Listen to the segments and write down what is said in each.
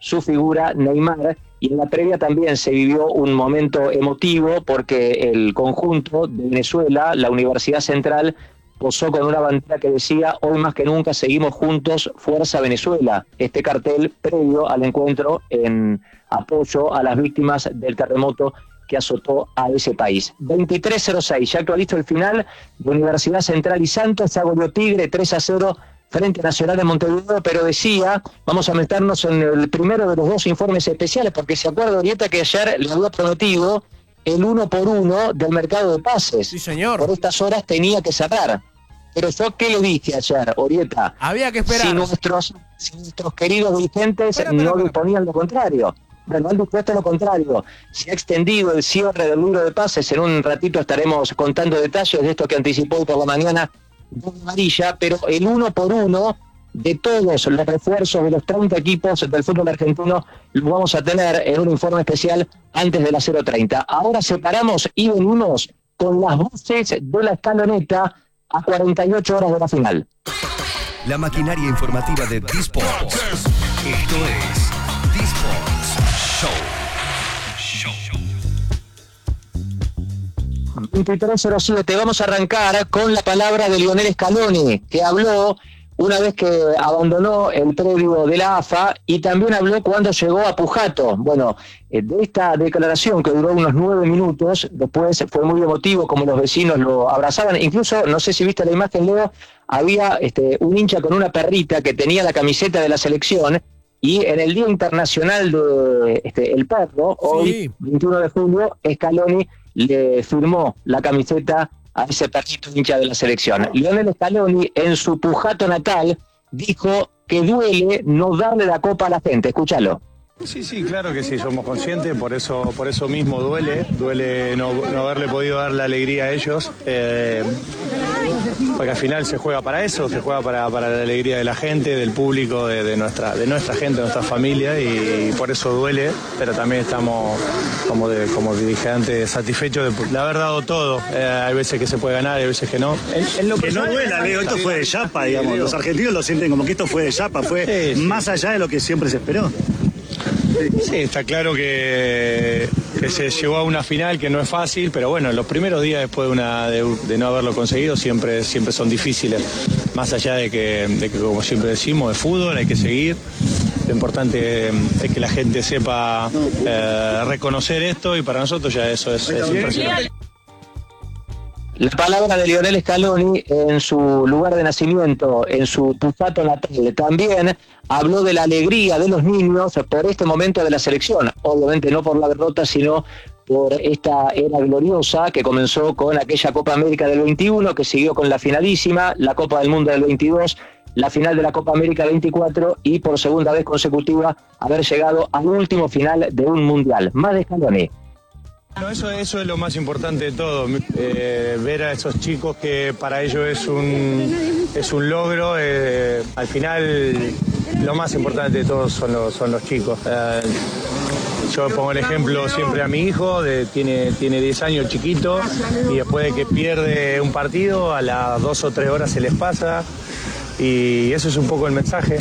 su figura Neymar, y en la previa también se vivió un momento emotivo porque el conjunto de Venezuela, la Universidad Central, posó con una bandera que decía: hoy más que nunca seguimos juntos, Fuerza Venezuela. Este cartel previo al encuentro en apoyo a las víctimas del terremoto que azotó a ese país. 23:06, ya actualizo el final de Universidad Central y Santos, ya goleó Tigre 3-0 frente a Nacional de Montevideo, pero decía, vamos a meternos en el primero de los dos informes especiales, porque se acuerda, Orieta, que ayer le había prometido el 1 por 1 del mercado de pases. Sí, señor. Por estas horas tenía que cerrar. Pero yo, ¿qué le dije ayer, Orieta? Había que esperar. Si nuestros queridos dirigentes no disponían lo contrario. Bueno, han dispuesto lo contrario. Se ha extendido el cierre del libro de pases. En un ratito estaremos contando detalles de esto que anticipó hoy por la mañana Don Amarilla, pero el 1 por 1 de todos los refuerzos de los 30 equipos del fútbol argentino lo vamos a tener en un informe especial antes de las 0:30. Ahora separamos y venimos con las voces de la escaloneta a 48 horas de la final. La maquinaria informativa de D-Sports. Esto es D-Sports Show. 23:07, vamos a arrancar con la palabra de Lionel Scaloni, que habló una vez que abandonó el predio de la AFA y también habló cuando llegó a Pujato. Bueno, de esta declaración que duró unos 9 minutos, después fue muy emotivo como los vecinos lo abrazaban. Incluso, no sé si viste la imagen, Leo, había un hincha con una perrita que tenía la camiseta de la selección, y en el Día Internacional de el Perro, hoy, 21 de julio, Scaloni le firmó la camiseta a ese perrito hincha de la selección. Lionel Scaloni, en su Pujato natal, dijo que duele no darle la copa a la gente. Escúchalo. Sí, claro que sí, somos conscientes, por eso mismo duele no haberle podido dar la alegría a ellos, porque al final se juega para eso, se juega para la alegría de la gente, del público, de nuestra gente, de nuestra familia, y por eso duele, pero también estamos, como dije antes, satisfechos de haber dado todo. Hay veces que se puede ganar, hay veces que no. Que no duela, Leo, esto fue de chapa, digamos, los argentinos lo sienten como que esto fue de chapa, fue más allá de lo que siempre se esperó. Sí, está claro que se llegó a una final que no es fácil, pero bueno, los primeros días después de no haberlo conseguido siempre son difíciles. Más allá de que, como siempre decimos, de fútbol hay que seguir. Lo importante es que la gente sepa reconocer esto, y para nosotros ya eso es impresionante. La palabra de Lionel Scaloni en su lugar de nacimiento, en su Pujato natal. También habló de la alegría de los niños por este momento de la selección. Obviamente no por la derrota, sino por esta era gloriosa que comenzó con aquella Copa América del 21, que siguió con la finalísima, la Copa del Mundo del 22, la final de la Copa América 24 y por segunda vez consecutiva haber llegado al último final de un mundial. Más de Scaloni. No, eso es lo más importante de todo, ver a esos chicos que para ellos es un logro. Al final lo más importante de todos son los chicos. Yo pongo el ejemplo siempre a mi hijo, tiene 10 años, chiquito, y después de que pierde un partido, a las 2 o 3 horas se les pasa. Y eso es un poco el mensaje,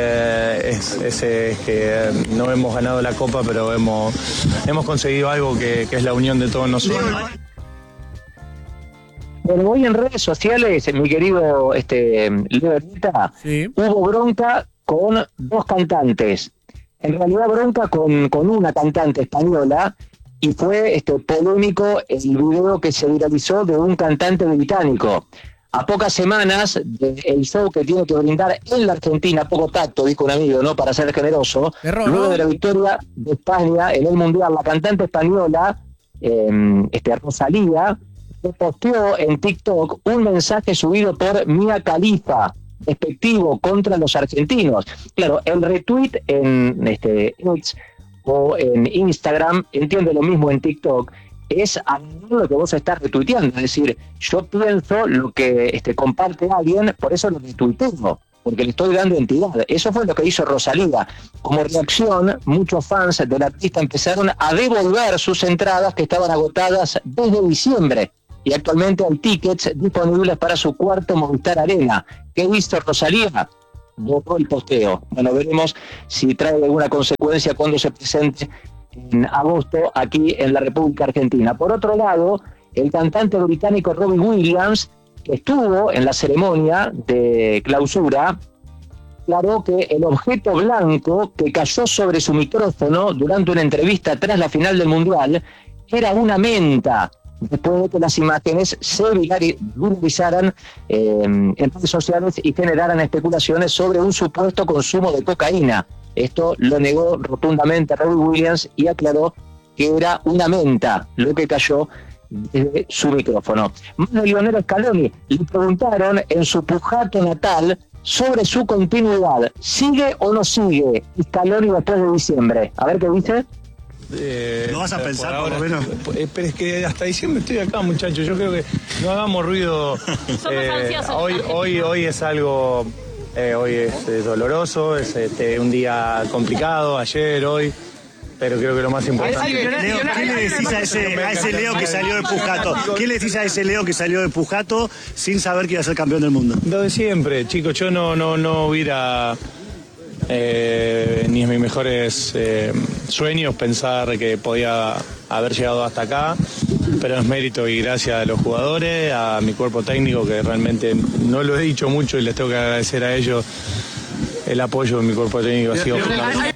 es que no hemos ganado la Copa, pero hemos conseguido algo que es la unión de todos nosotros. Bueno, hoy en redes sociales, mi querido Leo Ermita, hubo bronca con dos cantantes. En realidad bronca con una cantante española, y fue polémico el video que se viralizó de un cantante británico. A pocas semanas del show que tiene que brindar en la Argentina, poco tacto, dijo un amigo, ¿no?, para ser generoso, luego de la victoria de España en el Mundial, la cantante española, Rosalía, posteó en TikTok un mensaje subido por Mia Khalifa, despectivo contra los argentinos. Claro, el retweet en X o en Instagram, entiende lo mismo en TikTok, es lo que vos estás retuiteando. Es decir, yo pienso lo que comparte alguien, por eso lo retuiteo, porque le estoy dando entidad. Eso fue lo que hizo Rosalía. Como reacción, muchos fans del artista empezaron a devolver sus entradas que estaban agotadas desde diciembre, y actualmente hay tickets disponibles para su cuarto Movistar Arena. ¿Qué hizo Rosalía? borró el posteo. Bueno, veremos si trae alguna consecuencia cuando se presente en agosto aquí en la República Argentina. Por otro lado, el cantante británico Robbie Williams, que estuvo en la ceremonia de clausura, declaró que el objeto blanco que cayó sobre su micrófono durante una entrevista tras la final del Mundial era una menta, después de que las imágenes se viralizaran en redes sociales y generaran especulaciones sobre un supuesto consumo de cocaína. Esto lo negó rotundamente Robbie Williams y aclaró que era una menta lo que cayó desde su micrófono. Más de Lionel Scaloni, le preguntaron en su Pujato natal sobre su continuidad. ¿Sigue o no sigue Scaloni después de diciembre? A ver qué dice. ¿Lo vas a pensar por lo menos? Pero es que hasta diciembre estoy acá, muchachos. Yo creo que no hagamos ruido. Hoy es algo... hoy es doloroso, es un día complicado, ayer, hoy, pero creo que lo más importante... Leo, ¿qué le decís a ese Leo que salió de Pujato? ¿Qué le decís a ese Leo que salió de Pujato sin saber que iba a ser campeón del mundo? Lo de siempre, chicos, yo no hubiera... ni en mis mejores sueños pensar que podía haber llegado hasta acá, pero es mérito y gracias a los jugadores, a mi cuerpo técnico, que realmente no lo he dicho mucho y les tengo que agradecer a ellos el apoyo de mi cuerpo técnico. Ha sido fundamental.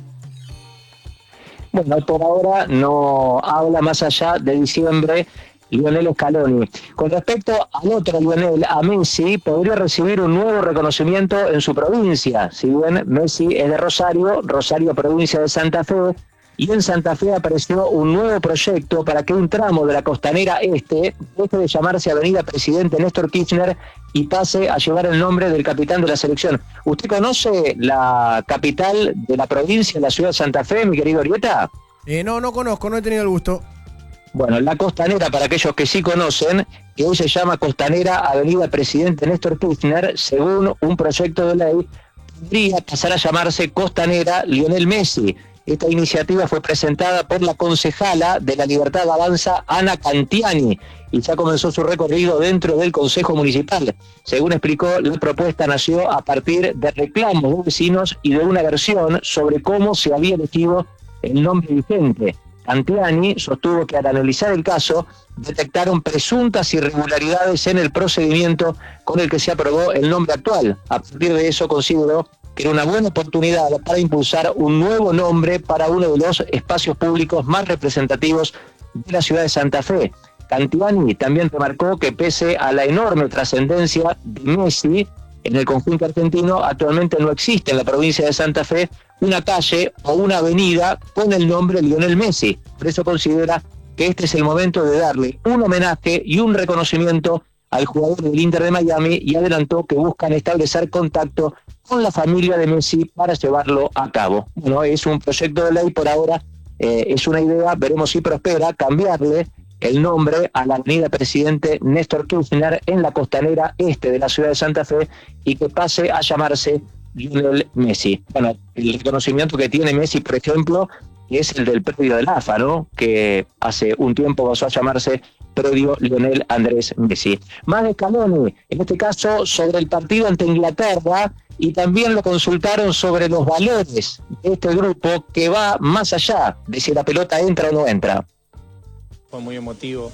Bueno, por ahora no habla más allá de diciembre Lionel Scaloni. Con respecto al otro Lionel, a Messi, podría recibir un nuevo reconocimiento en su provincia. Si bien Messi es de Rosario, provincia de Santa Fe, y en Santa Fe apareció un nuevo proyecto para que un tramo de la costanera este deje de llamarse Avenida Presidente Néstor Kirchner y pase a llevar el nombre del capitán de la selección. ¿Usted conoce la capital de la provincia, la ciudad de Santa Fe, mi querido Orieta? No conozco, no he tenido el gusto. Bueno, la costanera, para aquellos que sí conocen, que hoy se llama Costanera Avenida Presidente Néstor Kirchner, según un proyecto de ley, podría pasar a llamarse Costanera Lionel Messi. Esta iniciativa fue presentada por la concejala de La Libertad Avanza, Ana Cantiani, y ya comenzó su recorrido dentro del Consejo Municipal. Según explicó, la propuesta nació a partir de reclamos de vecinos y de una versión sobre cómo se había elegido el nombre vigente. Cantiani sostuvo que al analizar el caso detectaron presuntas irregularidades en el procedimiento con el que se aprobó el nombre actual. A partir de eso consideró que era una buena oportunidad para impulsar un nuevo nombre para uno de los espacios públicos más representativos de la ciudad de Santa Fe. Cantiani también remarcó que pese a la enorme trascendencia de Messi en el conjunto argentino, actualmente no existe en la provincia de Santa Fe una calle o una avenida con el nombre Lionel Messi. Por eso considera que este es el momento de darle un homenaje y un reconocimiento al jugador del Inter de Miami, y adelantó que buscan establecer contacto con la familia de Messi para llevarlo a cabo. Bueno, es un proyecto de ley por ahora, es una idea, veremos si prospera, cambiarle el nombre a la avenida Presidente Néstor Kirchner en la costanera este de la ciudad de Santa Fe y que pase a llamarse Lionel Messi. Bueno, el reconocimiento que tiene Messi, por ejemplo, es el del predio del AFA, ¿no? Que hace un tiempo pasó a llamarse Predio Lionel Andrés Messi. Más de Scaloni, en este caso sobre el partido ante Inglaterra, y también lo consultaron sobre los valores de este grupo que va más allá de si la pelota entra o no entra. Fue muy emotivo.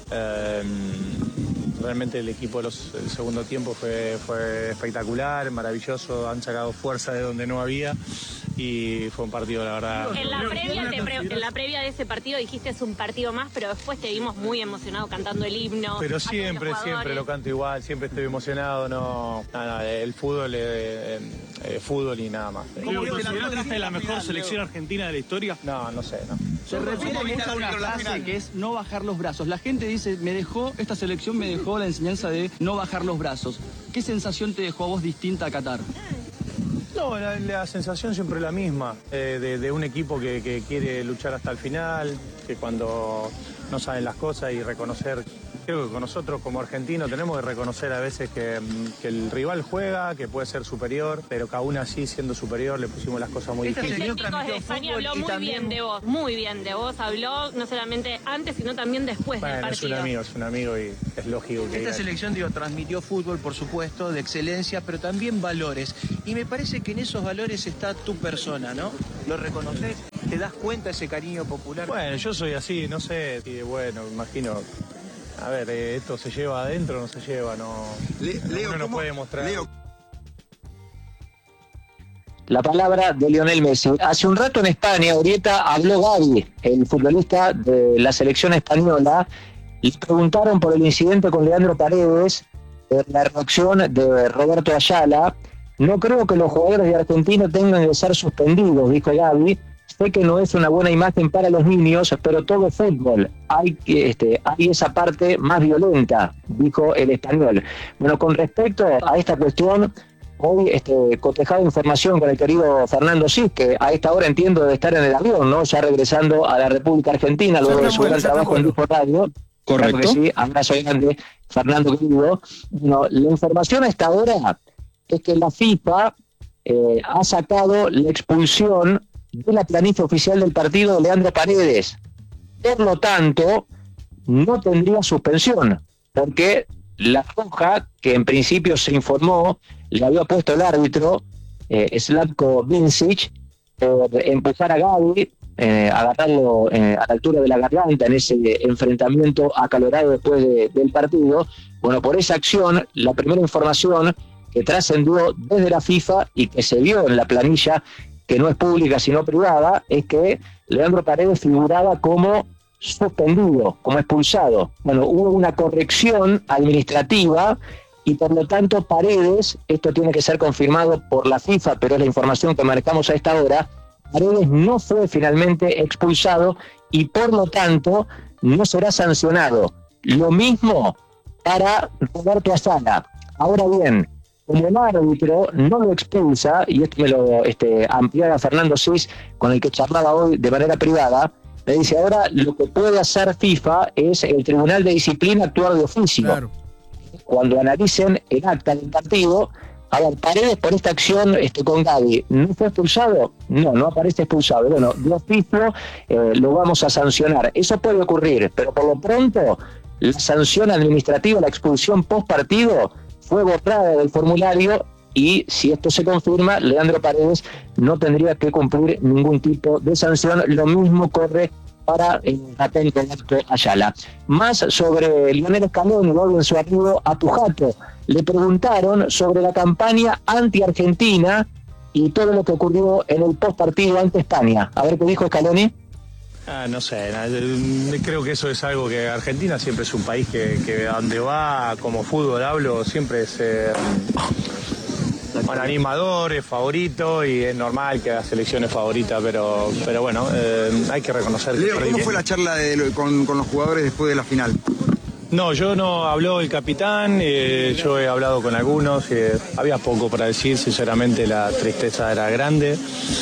Realmente el equipo el segundo tiempo fue espectacular, maravilloso, han sacado fuerza de donde no había y fue un partido, la verdad. En la previa de ese partido dijiste es un partido más, pero después te vimos muy emocionado cantando el himno. Pero siempre lo canto igual, siempre estoy emocionado, el fútbol es fútbol y nada más. ¿Cómo consideraste la mejor selección argentina de la historia? No sé. Se refiere mucho a una frase que es no bajar los brazos. La gente dice, esta selección me dejó la enseñanza de no bajar los brazos. ¿Qué sensación te dejó a vos distinta a Qatar? No, la sensación siempre es la misma, de un equipo que quiere luchar hasta el final, que cuando no saben las cosas y reconocer, creo que con nosotros como argentinos tenemos que reconocer a veces que el rival juega, que puede ser superior, pero que aún así siendo superior le pusimos las cosas muy difíciles. El técnico de España habló muy bien de vos, habló no solamente antes sino también después del partido. Es un amigo y es lógico que esta selección transmitió fútbol, por supuesto, de excelencia, pero también valores, y me parece que que en esos valores está tu persona, ¿no? ¿Lo reconoces? ¿Te das cuenta de ese cariño popular? Bueno, yo soy así, no sé, y bueno, imagino. A ver, esto se lleva adentro o no se lleva, no. Leo, uno no puede mostrar. Leo. La palabra de Lionel Messi. Hace un rato en España, Orieta, habló Gavi, el futbolista de la selección española, y preguntaron por el incidente con Leandro Paredes, la reacción de Roberto Ayala. No creo que los jugadores de Argentina tengan que ser suspendidos, dijo Gavi. Sé que no es una buena imagen para los niños, pero todo es fútbol. Hay esa parte más violenta, dijo el español. Bueno, con respecto a esta cuestión, hoy cotejaba información con el querido Fernando Cis, que a esta hora entiendo de estar en el avión, ¿no? Ya regresando a la República Argentina, luego de su gran trabajo en Dispo Radio. Correcto. Claro que sí, abrazo grande, Fernando querido. Bueno, la información a esta hora es que la FIFA ha sacado la expulsión de la planilla oficial del partido de Leandro Paredes. Por lo tanto, no tendría suspensión, porque la roja, que en principio se informó, le había puesto el árbitro, Slavko Vincic, por empujar a Gavi, agarrarlo a la altura de la garganta en ese enfrentamiento acalorado después del partido. Bueno, por esa acción, la primera información que trascendió desde la FIFA y que se vio en la planilla, que no es pública sino privada, es que Leandro Paredes figuraba como suspendido, como expulsado. Bueno, hubo una corrección administrativa y por lo tanto Paredes, esto tiene que ser confirmado por la FIFA, pero es la información que manejamos a esta hora, Paredes no fue finalmente expulsado y por lo tanto no será sancionado. Lo mismo para Roberto Ayala. Ahora bien, como el árbitro no lo expulsa, y esto me lo ampliaba Fernando Cis, con el que charlaba hoy de manera privada, le dice ahora lo que puede hacer FIFA es el Tribunal de Disciplina actuar de oficio. Claro. Cuando analicen el acta del partido, a ver, Paredes por esta acción con Gavi, ¿no fue expulsado? No aparece expulsado. Bueno, de oficio lo vamos a sancionar. Eso puede ocurrir, pero por lo pronto la sanción administrativa, la expulsión post partido, fue borrada del formulario y si esto se confirma, Leandro Paredes no tendría que cumplir ningún tipo de sanción. Lo mismo corre para el atento Ayala. Más sobre Lionel Scaloni, luego en su arribo a Pujato. Le preguntaron sobre la campaña anti-Argentina y todo lo que ocurrió en el post partido ante España. A ver qué dijo Scaloni. No sé, creo que eso es algo que Argentina siempre es un país que donde va, como fútbol hablo, siempre es animador, es favorito y es normal que la selección es favorita, pero bueno, hay que reconocer que... Leo, ¿cómo fue la charla con los jugadores después de la final? No, yo no habló el capitán, yo he hablado con algunos, había poco para decir, sinceramente la tristeza era grande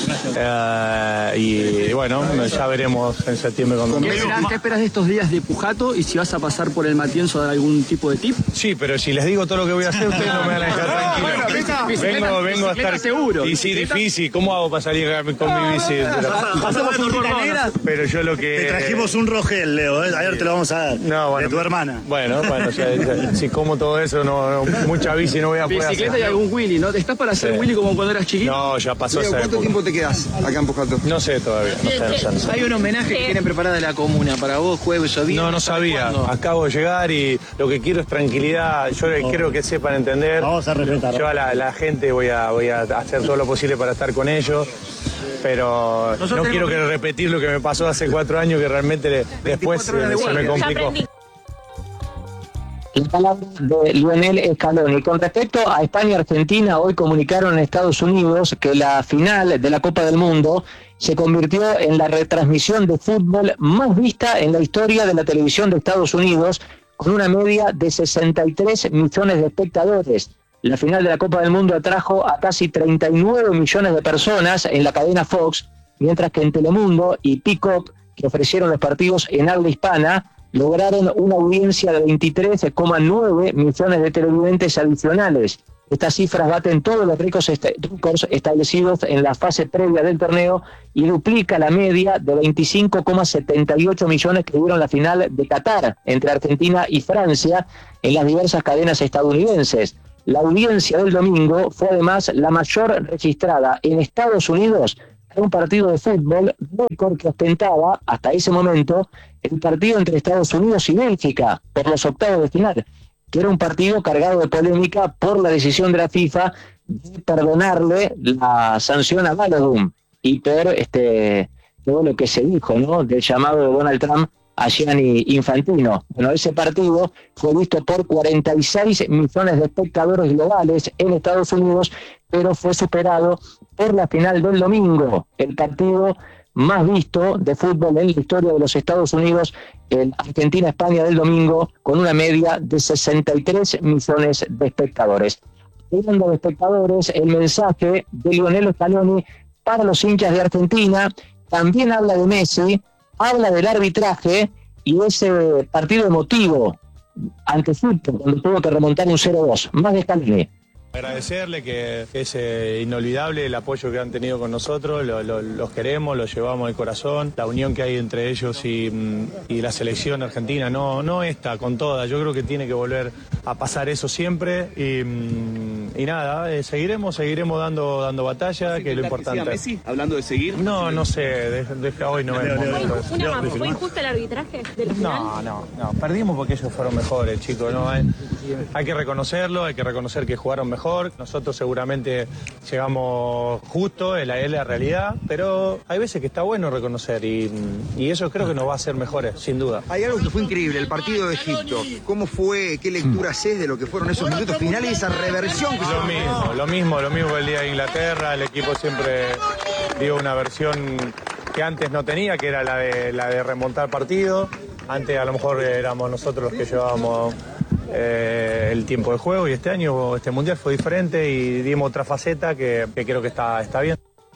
y bueno, ya veremos en septiembre cuando... ¿Qué esperas de estos días de Pujato y si vas a pasar por el Matienzo a dar algún tipo de tip? Sí, pero si les digo todo lo que voy a hacer, ustedes no me van a dejar tranquilo. Vengo a estar... seguro. Y sí, difícil, ¿cómo hago para salir con mi bici? ¿Pasamos por negra? Pero yo lo que... Te trajimos un Rogel, Leo, ayer te lo vamos a dar, no, bueno, de tu hermana. Bueno, si como todo eso, no mucha bici no voy a poder hacer. Bicicleta y algún Willy, ¿no? ¿Estás para hacer Willy como cuando eras chiquito? No, ya pasó esa ¿Cuánto época. tiempo te quedas acá en Pujato? No sé todavía, no sé. Hay un homenaje que tienen preparada de la comuna para vos, jueves o viernes. No sabía. ¿Cuándo? Acabo de llegar y lo que quiero es tranquilidad. Yo creo que sepan entender. Vamos a respetar. Yo a la gente voy a hacer todo lo posible para estar con ellos. Pero no quiero repetir lo que me pasó hace 4 años, que realmente después se me complicó. La palabra de Lionel Scaloni. Con respecto a España y Argentina, hoy comunicaron en Estados Unidos que la final de la Copa del Mundo se convirtió en la retransmisión de fútbol más vista en la historia de la televisión de Estados Unidos, con una media de 63 millones de espectadores. La final de la Copa del Mundo atrajo a casi 39 millones de personas en la cadena Fox, mientras que en Telemundo y Peacock, que ofrecieron los partidos en habla hispana, lograron una audiencia de 23,9 millones de televidentes adicionales. Estas cifras baten todos los récords establecidos en la fase previa del torneo y duplica la media de 25,78 millones que dieron la final de Qatar entre Argentina y Francia en las diversas cadenas estadounidenses. La audiencia del domingo fue además la mayor registrada en Estados Unidos en un partido de fútbol, récord que ostentaba hasta ese momento el partido entre Estados Unidos y Bélgica por los octavos de final, que era un partido cargado de polémica por la decisión de la FIFA de perdonarle la sanción a Balodum y por todo lo que se dijo, ¿no?, del llamado de Donald Trump a Gianni Infantino. Bueno, ese partido fue visto por 46 millones de espectadores globales en Estados Unidos, pero fue superado por la final del domingo, el partido más visto de fútbol en la historia de los Estados Unidos, el Argentina-España del domingo, con una media de 63 millones de espectadores. Hablando de espectadores, el mensaje de Lionel Scaloni para los hinchas de Argentina también habla de Messi, habla del arbitraje y ese partido emotivo ante Egipto, cuando tuvo que remontar un 0-2. Más de Scaloni. Agradecerle que es inolvidable el apoyo que han tenido con nosotros, los queremos, los llevamos al corazón, la unión que hay entre ellos y la selección argentina no está con toda, yo creo que tiene que volver a pasar eso siempre y nada, seguiremos dando batalla, que es lo importante. Messi, hablando de seguir. No sé, desde hoy no vemos. ¿Fue injusto el arbitraje del final? No, perdimos porque ellos fueron mejores, chicos, ¿no? Hay que reconocerlo, hay que reconocer que jugaron mejor. Nosotros seguramente llegamos justo, es la realidad, pero hay veces que está bueno reconocer y eso creo que nos va a hacer mejores, sin duda. Hay algo que fue increíble, el partido de Egipto. ¿Cómo fue? ¿Qué lectura haces de lo que fueron esos minutos finales y esa reversión que Lo mismo que el día de Inglaterra. El equipo siempre dio una versión que antes no tenía, que era la de remontar partido. Antes a lo mejor éramos nosotros los que llevábamos el tiempo de juego, y este año este mundial fue diferente y dimos otra faceta que creo que está bien.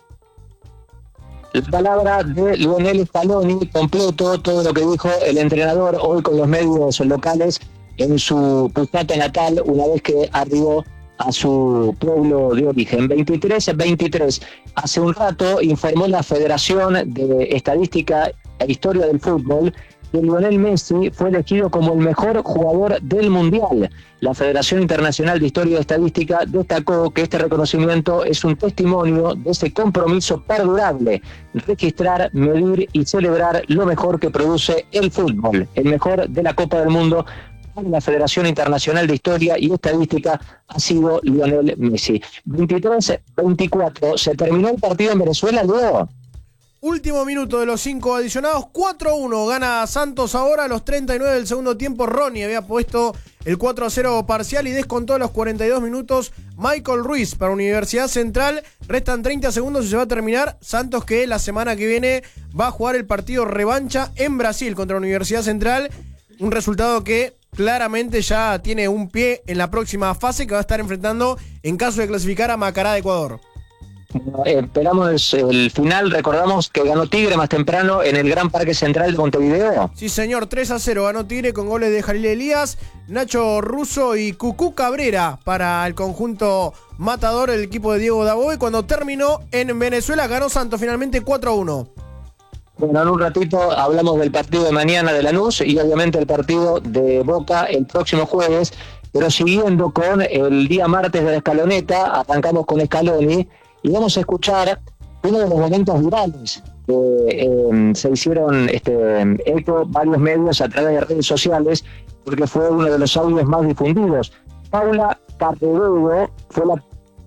La palabra de Lionel Scaloni, completo todo lo que dijo el entrenador hoy con los medios locales en su Pucata natal, una vez que arribó a su pueblo de origen. 23-23. Hace un rato informó la Federación de Estadística e Historia del Fútbol que Lionel Messi fue elegido como el mejor jugador del Mundial. La Federación Internacional de Historia y Estadística destacó que este reconocimiento es un testimonio de ese compromiso perdurable, registrar, medir y celebrar lo mejor que produce el fútbol, el mejor de la Copa del Mundo. Para la Federación Internacional de Historia y Estadística ha sido Lionel Messi. 23-24, se terminó el partido en Venezuela, luego. Último minuto de los 5 adicionados, 4-1, gana Santos ahora a los 39 del segundo tiempo. Ronnie había puesto el 4-0 parcial y descontó a los 42 minutos Michael Ruiz para Universidad Central. Restan 30 segundos y se va a terminar. Santos, que la semana que viene va a jugar el partido revancha en Brasil contra Universidad Central. Un resultado que claramente ya tiene un pie en la próxima fase, que va a estar enfrentando en caso de clasificar a Macará de Ecuador. Esperamos el final. Recordamos que ganó Tigre más temprano en el Gran Parque Central de Montevideo. Sí, señor, 3-0 ganó Tigre con goles de Jalil Elías, Nacho Russo y Cucú Cabrera para el conjunto matador, el equipo de Diego Dabove. Cuando terminó en Venezuela, ganó Santos finalmente 4-1. Bueno, en un ratito hablamos del partido de mañana de Lanús y obviamente el partido de Boca el próximo jueves, pero siguiendo con el día martes de la escaloneta, arrancamos con Scaloni y vamos a escuchar uno de los momentos virales que se hicieron eco varios medios a través de redes sociales, porque fue uno de los audios más difundidos. Paula Carredo fue la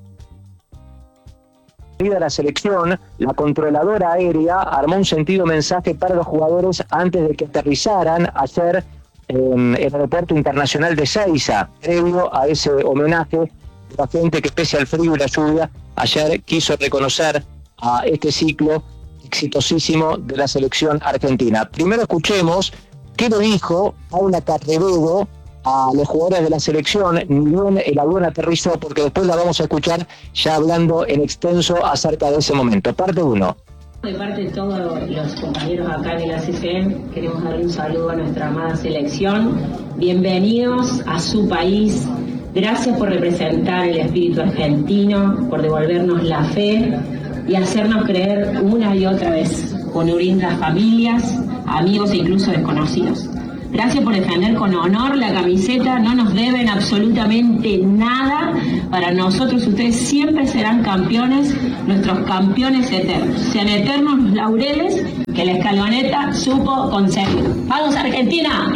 de la selección. La controladora aérea armó un sentido mensaje para los jugadores antes de que aterrizaran ayer en el aeropuerto internacional de Ezeiza, previo a ese homenaje de la gente que, pese al frío y la lluvia, ayer quiso reconocer a este ciclo exitosísimo de la selección argentina. Primero escuchemos qué le dijo Paula Carredo a los jugadores de la selección, ni bien el avión aterrizó, porque después la vamos a escuchar ya hablando en extenso acerca de ese momento. Parte 1. De parte de todos los compañeros acá en el ACCM, queremos darle un saludo a nuestra amada selección. Bienvenidos a su país. Gracias por representar el espíritu argentino, por devolvernos la fe y hacernos creer una y otra vez, con unir las familias, amigos e incluso desconocidos. Gracias por defender con honor la camiseta, no nos deben absolutamente nada. Para nosotros ustedes siempre serán campeones, nuestros campeones eternos. Sean eternos los laureles que la Escaloneta supo conseguir. ¡Vamos, Argentina!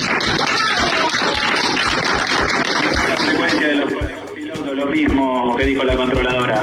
La frecuencia de los pilotos, lo mismo que dijo la controladora.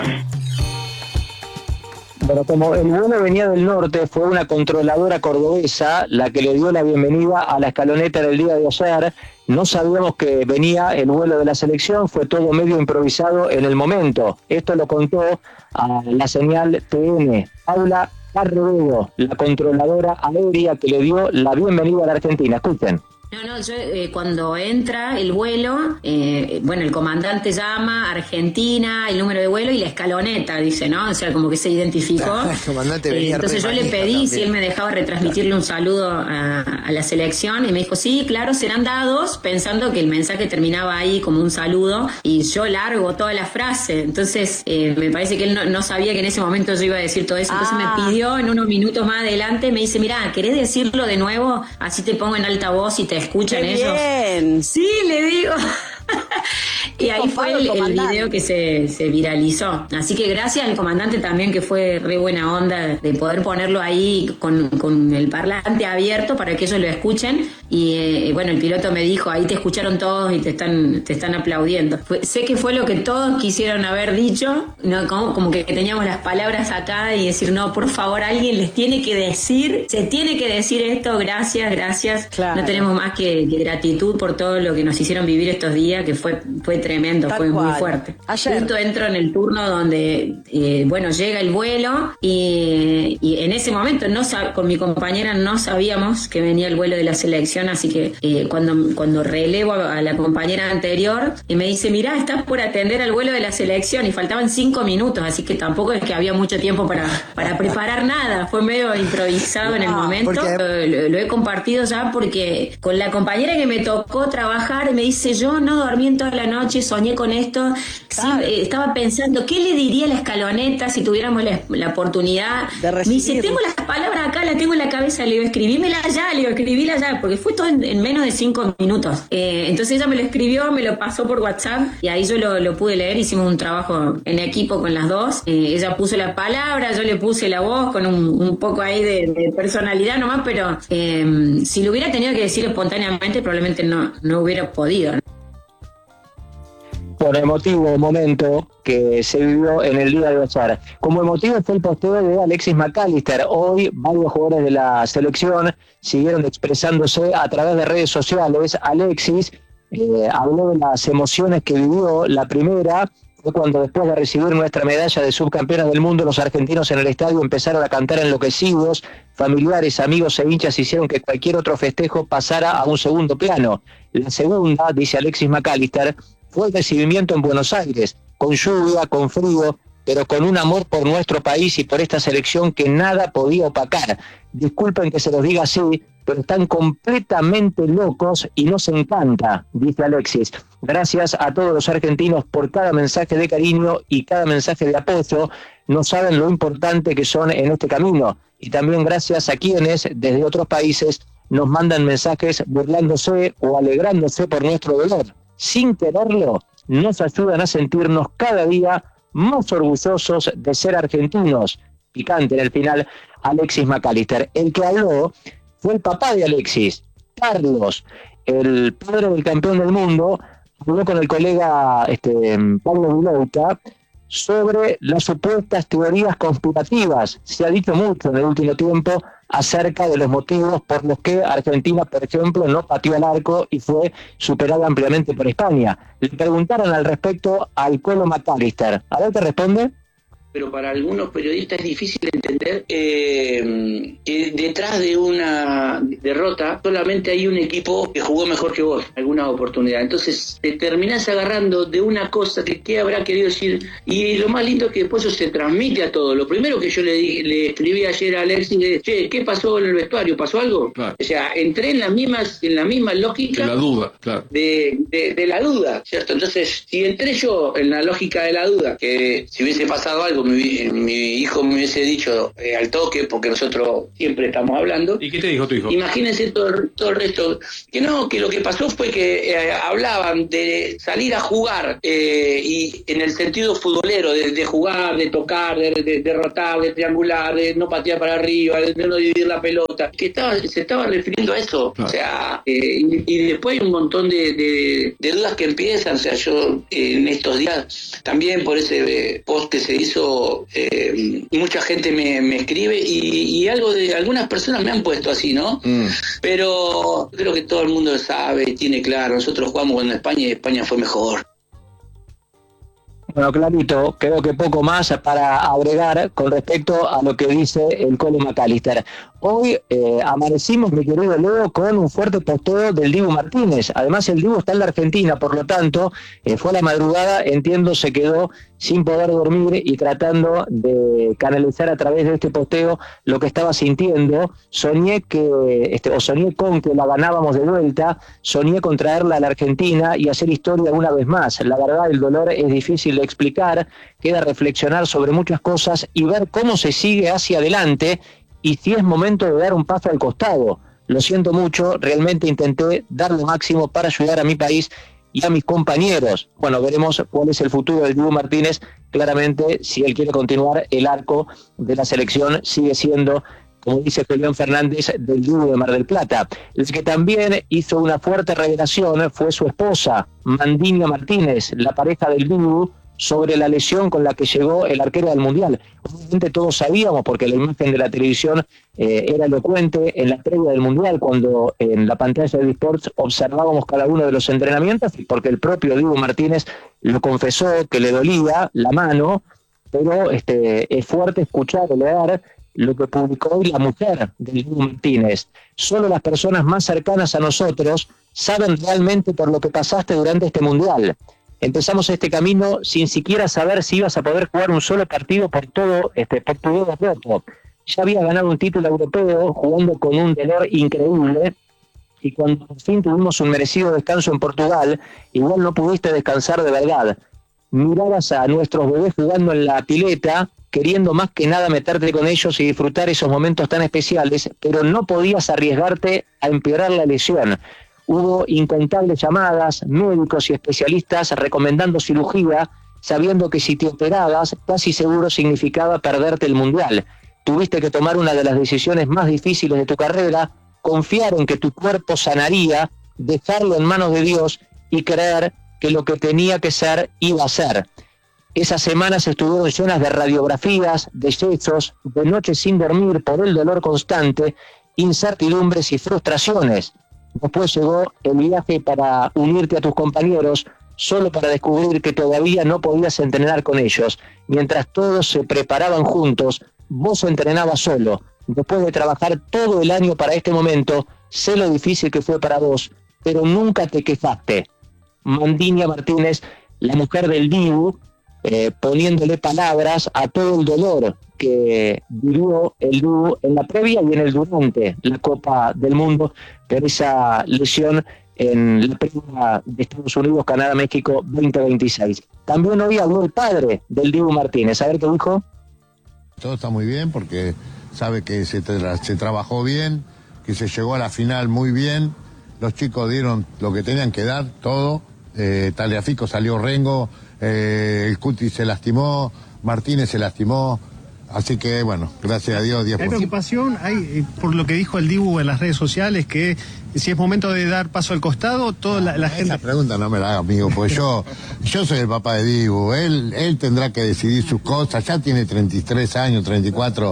Bueno, como el vuelo venía del norte, fue una controladora cordobesa la que le dio la bienvenida a la Escaloneta del día de ayer. No sabíamos que venía el vuelo de la selección, fue todo medio improvisado en el momento. Esto lo contó a la señal TN Paula Carredo, la controladora aérea que le dio la bienvenida a la Argentina. Escuchen. No, yo cuando entra el vuelo, bueno, el comandante llama Argentina, el número de vuelo y la escaloneta, dice, ¿no? O sea, como que se identificó. El comandante venía entonces yo le pedí también. si él me dejaba retransmitirle un saludo a la selección y me dijo, sí, claro, serán dados, pensando que el mensaje terminaba ahí como un saludo y yo largo toda la frase. Entonces me parece que él no sabía que en ese momento yo iba a decir todo eso. Entonces me pidió en unos minutos más adelante, me dice, mirá, ¿querés decirlo de nuevo? Así te pongo en altavoz y te escuchan ellos. Bien. Sí, le digo. Y ahí fue el video que se viralizó. Así que gracias al comandante también, que fue re buena onda de poder ponerlo ahí con el parlante abierto para que ellos lo escuchen. Y bueno, el piloto me dijo, ahí te escucharon todos y te están aplaudiendo. Sé que fue lo que todos quisieron haber dicho, ¿no? Como que teníamos las palabras acá y decir, no, por favor, alguien les tiene que decir, se tiene que decir esto, gracias. Claro. No tenemos más que gratitud por todo lo que nos hicieron vivir estos días, que fue tremendo, Tal fue cual. muy fuerte. Ayer. Justo entro en el turno donde, bueno, llega el vuelo y en ese momento con mi compañera no sabíamos que venía el vuelo de la selección, así que cuando relevo a la compañera anterior y me dice, mirá, estás por atender al vuelo de la selección y faltaban 5 minutos, así que tampoco es que había mucho tiempo para preparar nada, fue medio improvisado en el momento. Lo he compartido ya porque con la compañera que me tocó trabajar me dice, yo no dormí en toda la noche, soñé con esto, sí, estaba pensando, ¿qué le diría a la escaloneta si tuviéramos la oportunidad? Me dice, tengo las palabras acá, las tengo en la cabeza, le digo, escribímela ya, porque fue todo en menos de 5 minutos. Entonces ella me lo escribió, me lo pasó por WhatsApp y ahí yo lo pude leer, hicimos un trabajo en equipo con las dos. Ella puso la palabra, yo le puse la voz con un poco ahí de personalidad nomás, pero si lo hubiera tenido que decir espontáneamente probablemente no hubiera podido, ¿no? Por emotivo momento que se vivió en el día de ayer. Como emotivo fue el posteo de Alexis McAllister. Hoy varios jugadores de la selección siguieron expresándose a través de redes sociales. Alexis habló de las emociones que vivió. La primera fue cuando, después de recibir nuestra medalla de subcampeones del mundo, los argentinos en el estadio empezaron a cantar enloquecidos. Familiares, amigos e hinchas hicieron que cualquier otro festejo pasara a un segundo plano. La segunda, dice Alexis McAllister, fue el recibimiento en Buenos Aires, con lluvia, con frío, pero con un amor por nuestro país y por esta selección que nada podía opacar. Disculpen que se los diga así, pero están completamente locos y nos encanta, dice Alexis. Gracias a todos los argentinos por cada mensaje de cariño y cada mensaje de apoyo. No saben lo importante que son en este camino. Y también gracias a quienes, desde otros países, nos mandan mensajes burlándose o alegrándose por nuestro dolor. Sin quererlo, nos ayudan a sentirnos cada día más orgullosos de ser argentinos. Picante en el final, Alexis McAllister. El que habló fue el papá de Alexis, Carlos, el padre del campeón del mundo. Habló con el colega Pablo Vilouta sobre las supuestas teorías conspirativas. Se ha dicho mucho en el último tiempo acerca de los motivos por los que Argentina, por ejemplo, no pateó el arco y fue superada ampliamente por España. Le preguntaron al respecto al Colo McAllister. A ver qué responde. Pero para algunos periodistas es difícil entender que detrás de una derrota solamente hay un equipo que jugó mejor que vos, alguna oportunidad. Entonces te terminás agarrando de una cosa que qué habrá querido decir, y lo más lindo es que después eso se transmite a todo. Lo primero que yo le escribí ayer a Alexis es, che, ¿qué pasó en el vestuario? ¿Pasó algo? Claro. O sea, entré en la misma lógica de la duda, claro. de la duda, ¿cierto? Entonces, si entré yo en la lógica de la duda, que si hubiese pasado algo, mi hijo me hubiese dicho al toque, porque nosotros siempre estamos hablando. ¿Y qué te dijo tu hijo? Imagínate imagínense todo el resto. Que no, que lo que pasó fue que hablaban de salir a jugar, y en el sentido futbolero, de jugar, de tocar, de derrotar, de triangular, de no patear para arriba, de no dividir la pelota, que se estaba refiriendo a eso. Claro. O sea, y después hay un montón de dudas que empiezan. O sea, yo en estos días, también por ese post que se hizo, mucha gente me escribe y algunas personas me han puesto así, ¿no? Pero creo que todo el mundo sabe, tiene claro. Nosotros jugamos con España y España fue mejor. Bueno, clarito, creo que poco más para agregar con respecto a lo que dice el Colo McAllister. Hoy amanecimos, mi querido Leo, con un fuerte posteo del Dibu Martínez. Además, el Dibu está en la Argentina, por lo tanto, fue a la madrugada, entiendo, se quedó sin poder dormir y tratando de canalizar a través de este posteo lo que estaba sintiendo. Soñé con que la ganábamos de vuelta, soñé con traerla a la Argentina y hacer historia una vez más. La verdad, el dolor es difícil de explicar, queda reflexionar sobre muchas cosas y ver cómo se sigue hacia adelante y si es momento de dar un paso al costado. Lo siento mucho, realmente intenté dar lo máximo para ayudar a mi país y a mis compañeros. Bueno, veremos cuál es el futuro del Dibu Martínez. Claramente, si él quiere continuar, el arco de la selección sigue siendo, como dice Julián Fernández, del Dibu de Mar del Plata. El que también hizo una fuerte revelación fue su esposa, Mandinia Martínez, la pareja del Dibu, sobre la lesión con la que llegó el arquero del Mundial. Obviamente todos sabíamos, porque la imagen de la televisión era elocuente en la previa del Mundial, cuando en la pantalla de Sports observábamos cada uno de los entrenamientos, porque el propio Dibu Martínez lo confesó que le dolía la mano, pero es fuerte escuchar o leer lo que publicó hoy la mujer del Dibu Martínez. Solo las personas más cercanas a nosotros saben realmente por lo que pasaste durante este Mundial. Empezamos este camino sin siquiera saber si ibas a poder jugar un solo partido por todo por tu dedo roto. Ya había ganado un título europeo jugando con un dolor increíble, y cuando por fin tuvimos un merecido descanso en Portugal, igual no pudiste descansar de verdad. Mirabas a nuestros bebés jugando en la pileta, queriendo más que nada meterte con ellos y disfrutar esos momentos tan especiales, pero no podías arriesgarte a empeorar la lesión. Hubo incontables llamadas, médicos y especialistas recomendando cirugía, sabiendo que si te operabas, casi seguro significaba perderte el Mundial. Tuviste que tomar una de las decisiones más difíciles de tu carrera, confiar en que tu cuerpo sanaría, dejarlo en manos de Dios y creer que lo que tenía que ser iba a ser. Esas semanas estuvieron llenas de radiografías, de yesos, de noches sin dormir por el dolor constante, incertidumbres y frustraciones. Después llegó el viaje para unirte a tus compañeros, solo para descubrir que todavía no podías entrenar con ellos. Mientras todos se preparaban juntos, vos entrenabas solo. Después de trabajar todo el año para este momento, sé lo difícil que fue para vos, pero nunca te quejaste. Mandinia Martínez, la mujer del Dibu, poniéndole palabras a todo el dolor que vivió el Dibu en la previa y en el durante la Copa del Mundo por esa lesión en la previa de Estados Unidos, Canadá, México 2026. También hoy habló el padre del Dibu Martínez. A ver qué dijo. Todo está muy bien porque sabe que se trabajó bien, que se llegó a la final muy bien. Los chicos dieron lo que tenían que dar, todo. Tagliafico salió rengo, el Cuti se lastimó, Martínez se lastimó. Así que, bueno, gracias a Dios, 10%. Hay preocupación, por lo que dijo el Dibu en las redes sociales, que si es momento de dar paso al costado, toda la gente... Esa pregunta no me la haga, amigo, pues yo soy el papá de Dibu, él tendrá que decidir sus cosas, ya tiene 33 años, 34,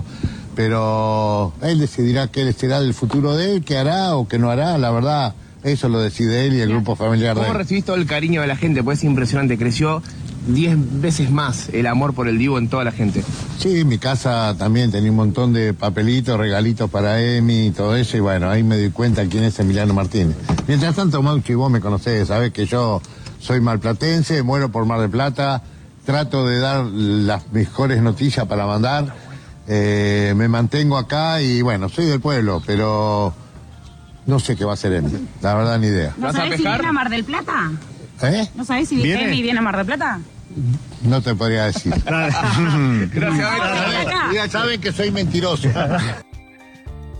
pero él decidirá qué será del futuro de él, qué hará o qué no hará, la verdad, eso lo decide él y el grupo familiar de él. ¿Cómo recibís todo el cariño de la gente? Pues es impresionante, creció 10 veces más el amor por el Dibu en toda la gente. Sí, en mi casa también tenía un montón de papelitos, regalitos para Emi y todo eso, y bueno, ahí me di cuenta quién es Emiliano Martínez. Mientras tanto, Mauchi, vos me conocés, sabés que yo soy malplatense, muero por Mar del Plata, trato de dar las mejores noticias para mandar, me mantengo acá y bueno, soy del pueblo, pero no sé qué va a hacer Emi, la verdad ni idea. ¿No sabés si viene a Mar del Plata? ¿No sabés si Emi viene a Mar del Plata? No te podría decir. Gracias. Ya saben que soy mentiroso.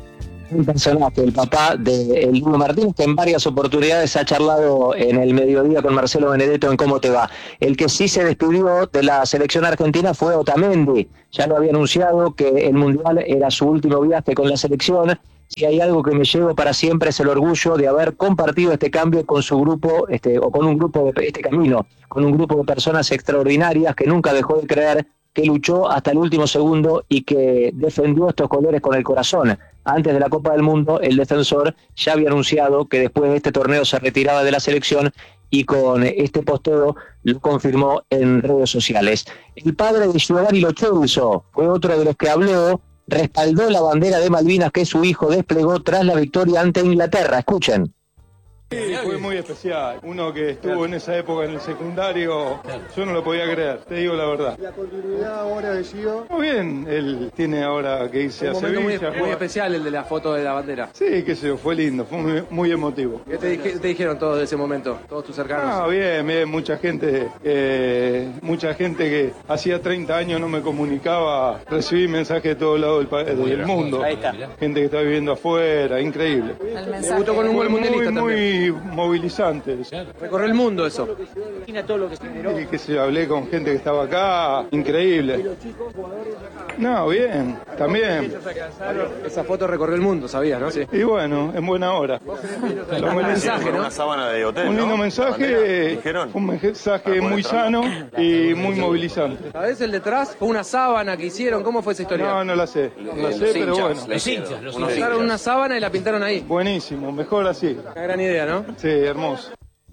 un personaje, el papá de Dibu Martínez, que en varias oportunidades ha charlado en el mediodía con Marcelo Benedetto en Cómo Te Va. El que sí se despidió de la selección argentina fue Otamendi. Ya lo había anunciado que el Mundial era su último viaje con la selección. Si hay algo que me llevo para siempre es el orgullo de haber compartido este cambio con su grupo, o con un grupo de este camino, con un grupo de personas extraordinarias que nunca dejó de creer, que luchó hasta el último segundo y que defendió estos colores con el corazón. Antes de la Copa del Mundo, el defensor ya había anunciado que después de este torneo se retiraba de la selección y con este posteo lo confirmó en redes sociales. El padre de Giovanni Lo Celso fue otro de los que habló, respaldó la bandera de Malvinas que su hijo desplegó tras la victoria ante Inglaterra. Escuchen. Sí, fue muy especial. Uno que estuvo en esa época en el secundario, yo no lo podía creer, te digo la verdad. ¿La continuidad ahora de Gio? Muy bien, él tiene ahora que irse a Sevilla. Muy especial el de la foto de la bandera. Sí, qué sé yo, fue lindo, fue muy emotivo. ¿Qué te dijeron todos de ese momento, todos tus cercanos? Bien, mucha gente que hacía 30 años no me comunicaba, recibí mensajes de todos lados del mundo. Ahí está. Gente que está viviendo afuera, increíble. Debutó con un gol mundialista también. Movilizante. Recorrió el mundo eso. Y que se hablé con gente que estaba acá, increíble. No, bien, también. Esa foto recorrió el mundo, sabías, ¿no? Sí. Y bueno, en buena hora. Un mensaje, ¿no? Una sábana de hotel, un lindo ¿no? mensaje, un mensaje muy sano y muy movilizante. ¿Sabés el detrás? Fue una sábana que hicieron, ¿cómo fue esa historia? No la sé, pero bueno. Los hinchas. Usaron una sábana y la pintaron ahí. Buenísimo, mejor así. Una gran idea, ¿no? Sí, hermoso.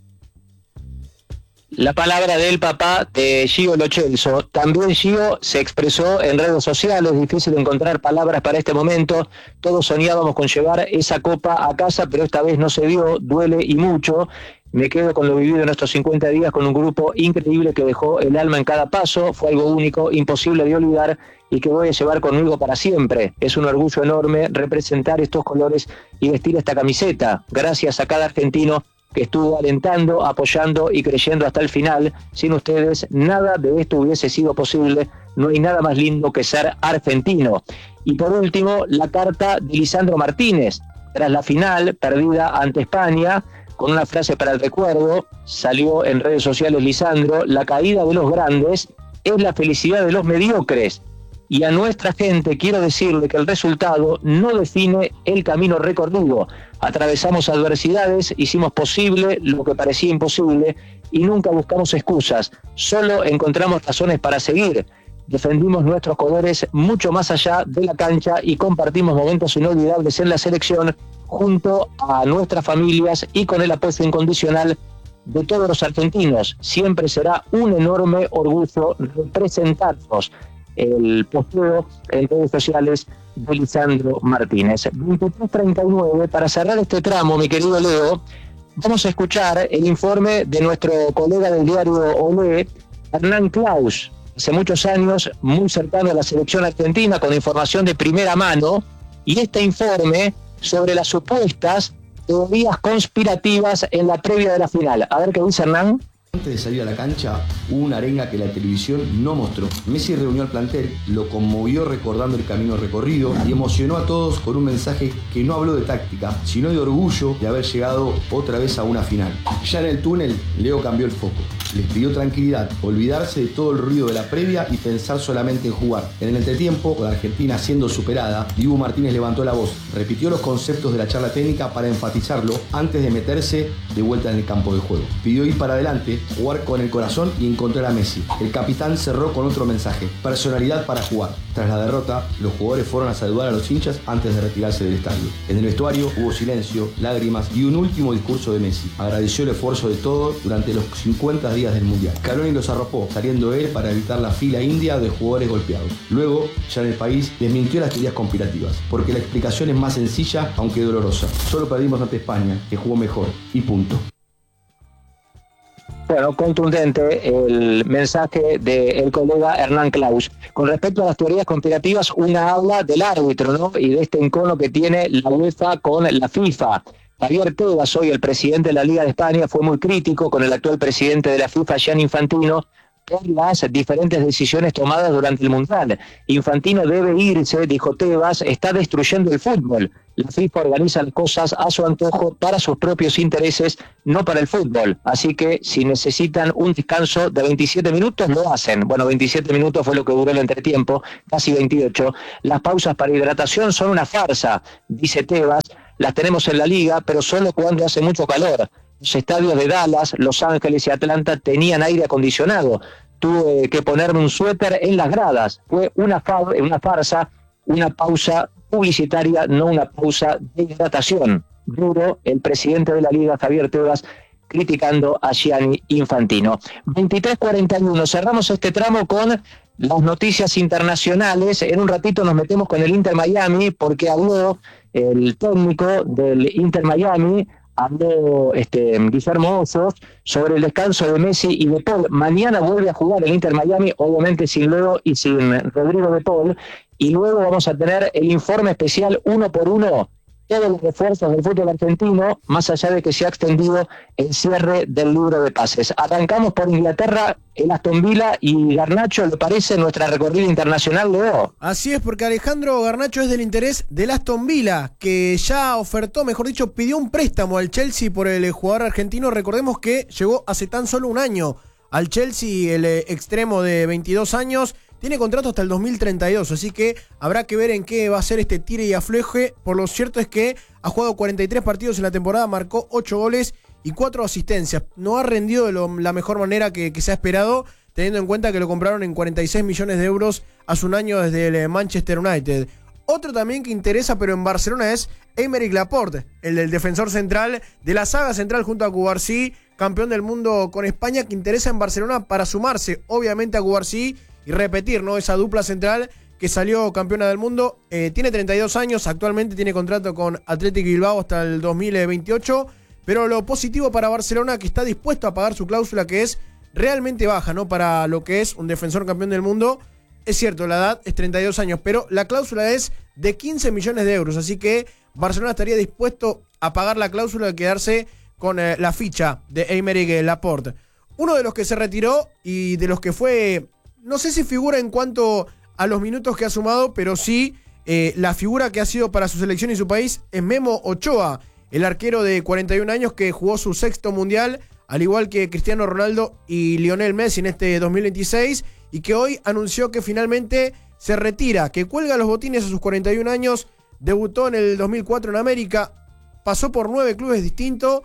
La palabra del papá de Gio Lo Celso. También Gio se expresó en redes sociales, difícil encontrar palabras para este momento. Todos soñábamos con llevar esa copa a casa, pero esta vez no se dio, duele y mucho. Me quedo con lo vivido en estos 50 días con un grupo increíble que dejó el alma en cada paso. Fue algo único, imposible de olvidar y que voy a llevar conmigo para siempre. Es un orgullo enorme representar estos colores y vestir esta camiseta. Gracias a cada argentino que estuvo alentando, apoyando y creyendo hasta el final. Sin ustedes, nada de esto hubiese sido posible. No hay nada más lindo que ser argentino. Y por último, la carta de Lisandro Martínez. Tras la final, perdida ante España, con una frase para el recuerdo, salió en redes sociales Lisandro: la caída de los grandes es la felicidad de los mediocres. Y a nuestra gente quiero decirle que el resultado no define el camino recorrido. Atravesamos adversidades, hicimos posible lo que parecía imposible y nunca buscamos excusas. Solo encontramos razones para seguir. Defendimos nuestros colores mucho más allá de la cancha y compartimos momentos inolvidables en la selección junto a nuestras familias y con el apoyo incondicional de todos los argentinos. Siempre será un enorme orgullo representarnos. El posteo en redes sociales de Lisandro Martínez. 23:39, para cerrar este tramo, mi querido Leo, vamos a escuchar el informe de nuestro colega del diario Olé, Hernán Claus, hace muchos años muy cercano a la selección argentina, con información de primera mano, y este informe sobre las supuestas teorías conspirativas en la previa de la final. A ver qué dice Hernán. Antes de salir a la cancha, hubo una arenga que la televisión no mostró. Messi reunió al plantel, lo conmovió recordando el camino recorrido y emocionó a todos con un mensaje que no habló de táctica, sino de orgullo de haber llegado otra vez a una final. Ya en el túnel, Leo cambió el foco. Les pidió tranquilidad, olvidarse de todo el ruido de la previa y pensar solamente en jugar. En el entretiempo, con Argentina siendo superada, Dibu Martínez levantó la voz, repitió los conceptos de la charla técnica para enfatizarlo antes de meterse de vuelta en el campo de juego. Pidió ir para adelante, jugar con el corazón y encontrar a Messi. El capitán cerró con otro mensaje: personalidad para jugar. Tras la derrota, los jugadores fueron a saludar a los hinchas antes de retirarse del estadio. En el vestuario hubo silencio, lágrimas y un último discurso de Messi. Agradeció el esfuerzo de todos durante los 50 días del Mundial. Scaloni los arropó, saliendo él para evitar la fila india de jugadores golpeados. Luego, ya en el país, desmintió las teorías conspirativas, porque la explicación es más sencilla, aunque dolorosa. Solo perdimos ante España, que jugó mejor, y punto. Bueno, contundente el mensaje del colega Hernán Claus. Con respecto a las teorías conspirativas, una habla del árbitro, ¿no? Y de este encono que tiene la UEFA con la FIFA. Javier Tebas, hoy el presidente de la Liga de España, fue muy crítico con el actual presidente de la FIFA, Gianni Infantino, por las diferentes decisiones tomadas durante el Mundial. Infantino debe irse, dijo Tebas, está destruyendo el fútbol. La FIFA organiza las cosas a su antojo para sus propios intereses, no para el fútbol. Así que si necesitan un descanso de 27 minutos, lo hacen. Bueno, 27 minutos fue lo que duró el entretiempo, casi 28. Las pausas para hidratación son una farsa, dice Tebas. Las tenemos en la liga, pero solo cuando hace mucho calor. Los estadios de Dallas, Los Ángeles y Atlanta tenían aire acondicionado. Tuve que ponerme un suéter en las gradas. Fue una farsa, una pausa publicitaria, no una pausa de hidratación. Duro el presidente de la liga, Javier Tebas, criticando a Gianni Infantino. 23:41, cerramos este tramo con las noticias internacionales. En un ratito nos metemos con el Inter Miami, porque habló el técnico del Inter Miami, habló Guillermo Hoyos, sobre el descanso de Messi y de Paul. Mañana vuelve a jugar el Inter Miami, obviamente sin Leo y sin Rodrigo de Paul, y luego vamos a tener el informe especial 1 por 1, todos los refuerzos del fútbol argentino, más allá de que se ha extendido el cierre del libro de pases. Arrancamos por Inglaterra, el Aston Villa y Garnacho, ¿le parece nuestra recorrida internacional, Leo? Así es, porque Alejandro Garnacho es del interés del Aston Villa, que ya ofertó, mejor dicho, pidió un préstamo al Chelsea por el jugador argentino. Recordemos que llegó hace tan solo un año al Chelsea, el extremo de 22 años, tiene contrato hasta el 2032, así que habrá que ver en qué va a ser este tire y afloje. Por lo cierto es que ha jugado 43 partidos en la temporada, marcó 8 goles y 4 asistencias. No ha rendido de la mejor manera que se ha esperado, teniendo en cuenta que lo compraron en 46 millones de euros hace un año desde el Manchester United. Otro también que interesa, pero en Barcelona, es Aymeric Laporte, el del defensor central de la saga central junto a Cubarsí, campeón del mundo con España, que interesa en Barcelona para sumarse, obviamente, a Cubarsí y repetir, ¿no?, esa dupla central que salió campeona del mundo. Tiene 32 años, actualmente tiene contrato con Athletic Bilbao hasta el 2028, pero lo positivo para Barcelona, que está dispuesto a pagar su cláusula, que es realmente baja, ¿no?, para lo que es un defensor campeón del mundo. Es cierto, la edad es 32 años, pero la cláusula es de 15 millones de euros, así que Barcelona estaría dispuesto a pagar la cláusula y quedarse con la ficha de Aymeric Laporte. Uno de los que se retiró y de los que fue, no sé si figura en cuanto a los minutos que ha sumado, pero sí la figura que ha sido para su selección y su país, es Memo Ochoa, el arquero de 41 años que jugó su 6º mundial, al igual que Cristiano Ronaldo y Lionel Messi en este 2026, y que hoy anunció que finalmente se retira, que cuelga los botines a sus 41 años, debutó en el 2004 en América, pasó por 9 clubes distintos,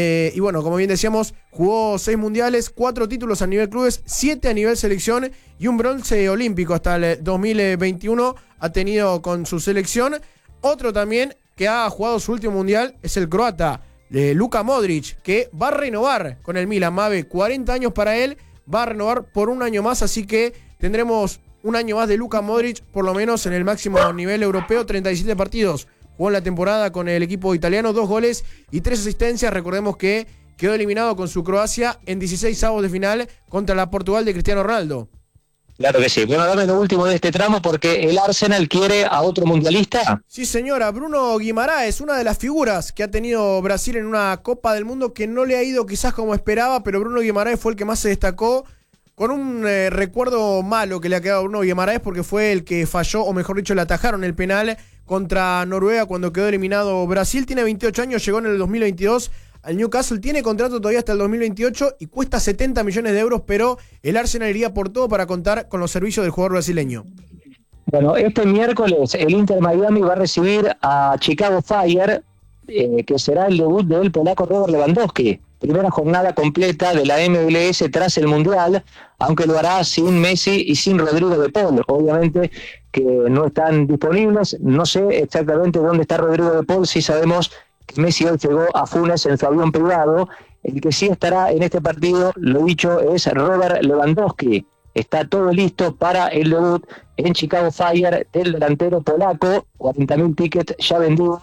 y bueno, como bien decíamos, jugó 6 mundiales, 4 títulos a nivel clubes, 7 a nivel selección y un bronce olímpico hasta el 2021 ha tenido con su selección. Otro también que ha jugado su último mundial es el croata Luka Modric, que va a renovar con el Milan. Mave, 40 años para él, va a renovar por un año más, así que tendremos un año más de Luka Modric, por lo menos en el máximo nivel europeo. 37 partidos jugó en la temporada con el equipo italiano, 2 goles y 3 asistencias. Recordemos que quedó eliminado con su Croacia en 16avos de final contra la Portugal de Cristiano Ronaldo. Claro que sí. Bueno, dame lo último de este tramo, porque el Arsenal quiere a otro mundialista. Sí, señora. Bruno Guimaraes, una de las figuras que ha tenido Brasil en una Copa del Mundo que no le ha ido quizás como esperaba, pero Bruno Guimaraes fue el que más se destacó, con un recuerdo malo que le ha quedado a Bruno Guimaraes, porque fue el que falló, o mejor dicho, le atajaron el penal contra Noruega cuando quedó eliminado Brasil. Tiene 28 años, llegó en el 2022 al Newcastle, tiene contrato todavía hasta el 2028 y cuesta 70 millones de euros, pero el Arsenal iría por todo para contar con los servicios del jugador brasileño. Bueno, este miércoles el Inter Miami va a recibir a Chicago Fire, que será el debut del polaco Robert Lewandowski. Primera jornada completa de la MLS tras el Mundial, aunque lo hará sin Messi y sin Rodrigo de Paul. Obviamente que no están disponibles. No sé exactamente dónde está Rodrigo de Paul. Sí sabemos que Messi hoy llegó a Funes en su avión privado. El que sí estará en este partido, lo dicho, es Robert Lewandowski. Está todo listo para el debut en Chicago Fire del delantero polaco. 40.000 tickets ya vendidos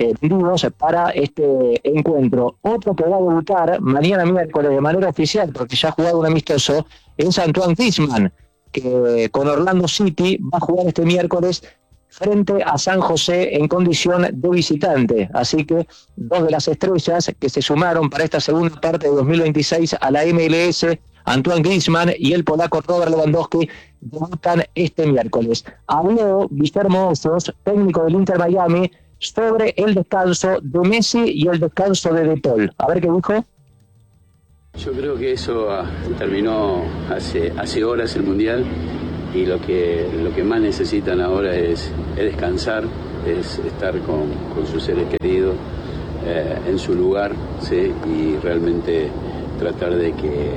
para este encuentro. Otro que va a debutar mañana miércoles de manera oficial, porque ya ha jugado un amistoso, es Antoine Griezmann, que con Orlando City va a jugar este miércoles frente a San José en condición de visitante. Así que 2 de las estrellas que se sumaron para esta segunda parte de 2026 a la MLS, Antoine Griezmann y el polaco Robert Lewandowski debutan este miércoles. Habló Guillermo Osos, técnico del Inter Miami, sobre el descanso de Messi y el descanso de De Paul. A ver qué dijo. Yo creo que eso terminó hace horas el Mundial y lo que más necesitan ahora es descansar, es estar con sus seres queridos en su lugar, ¿sí? Y realmente tratar de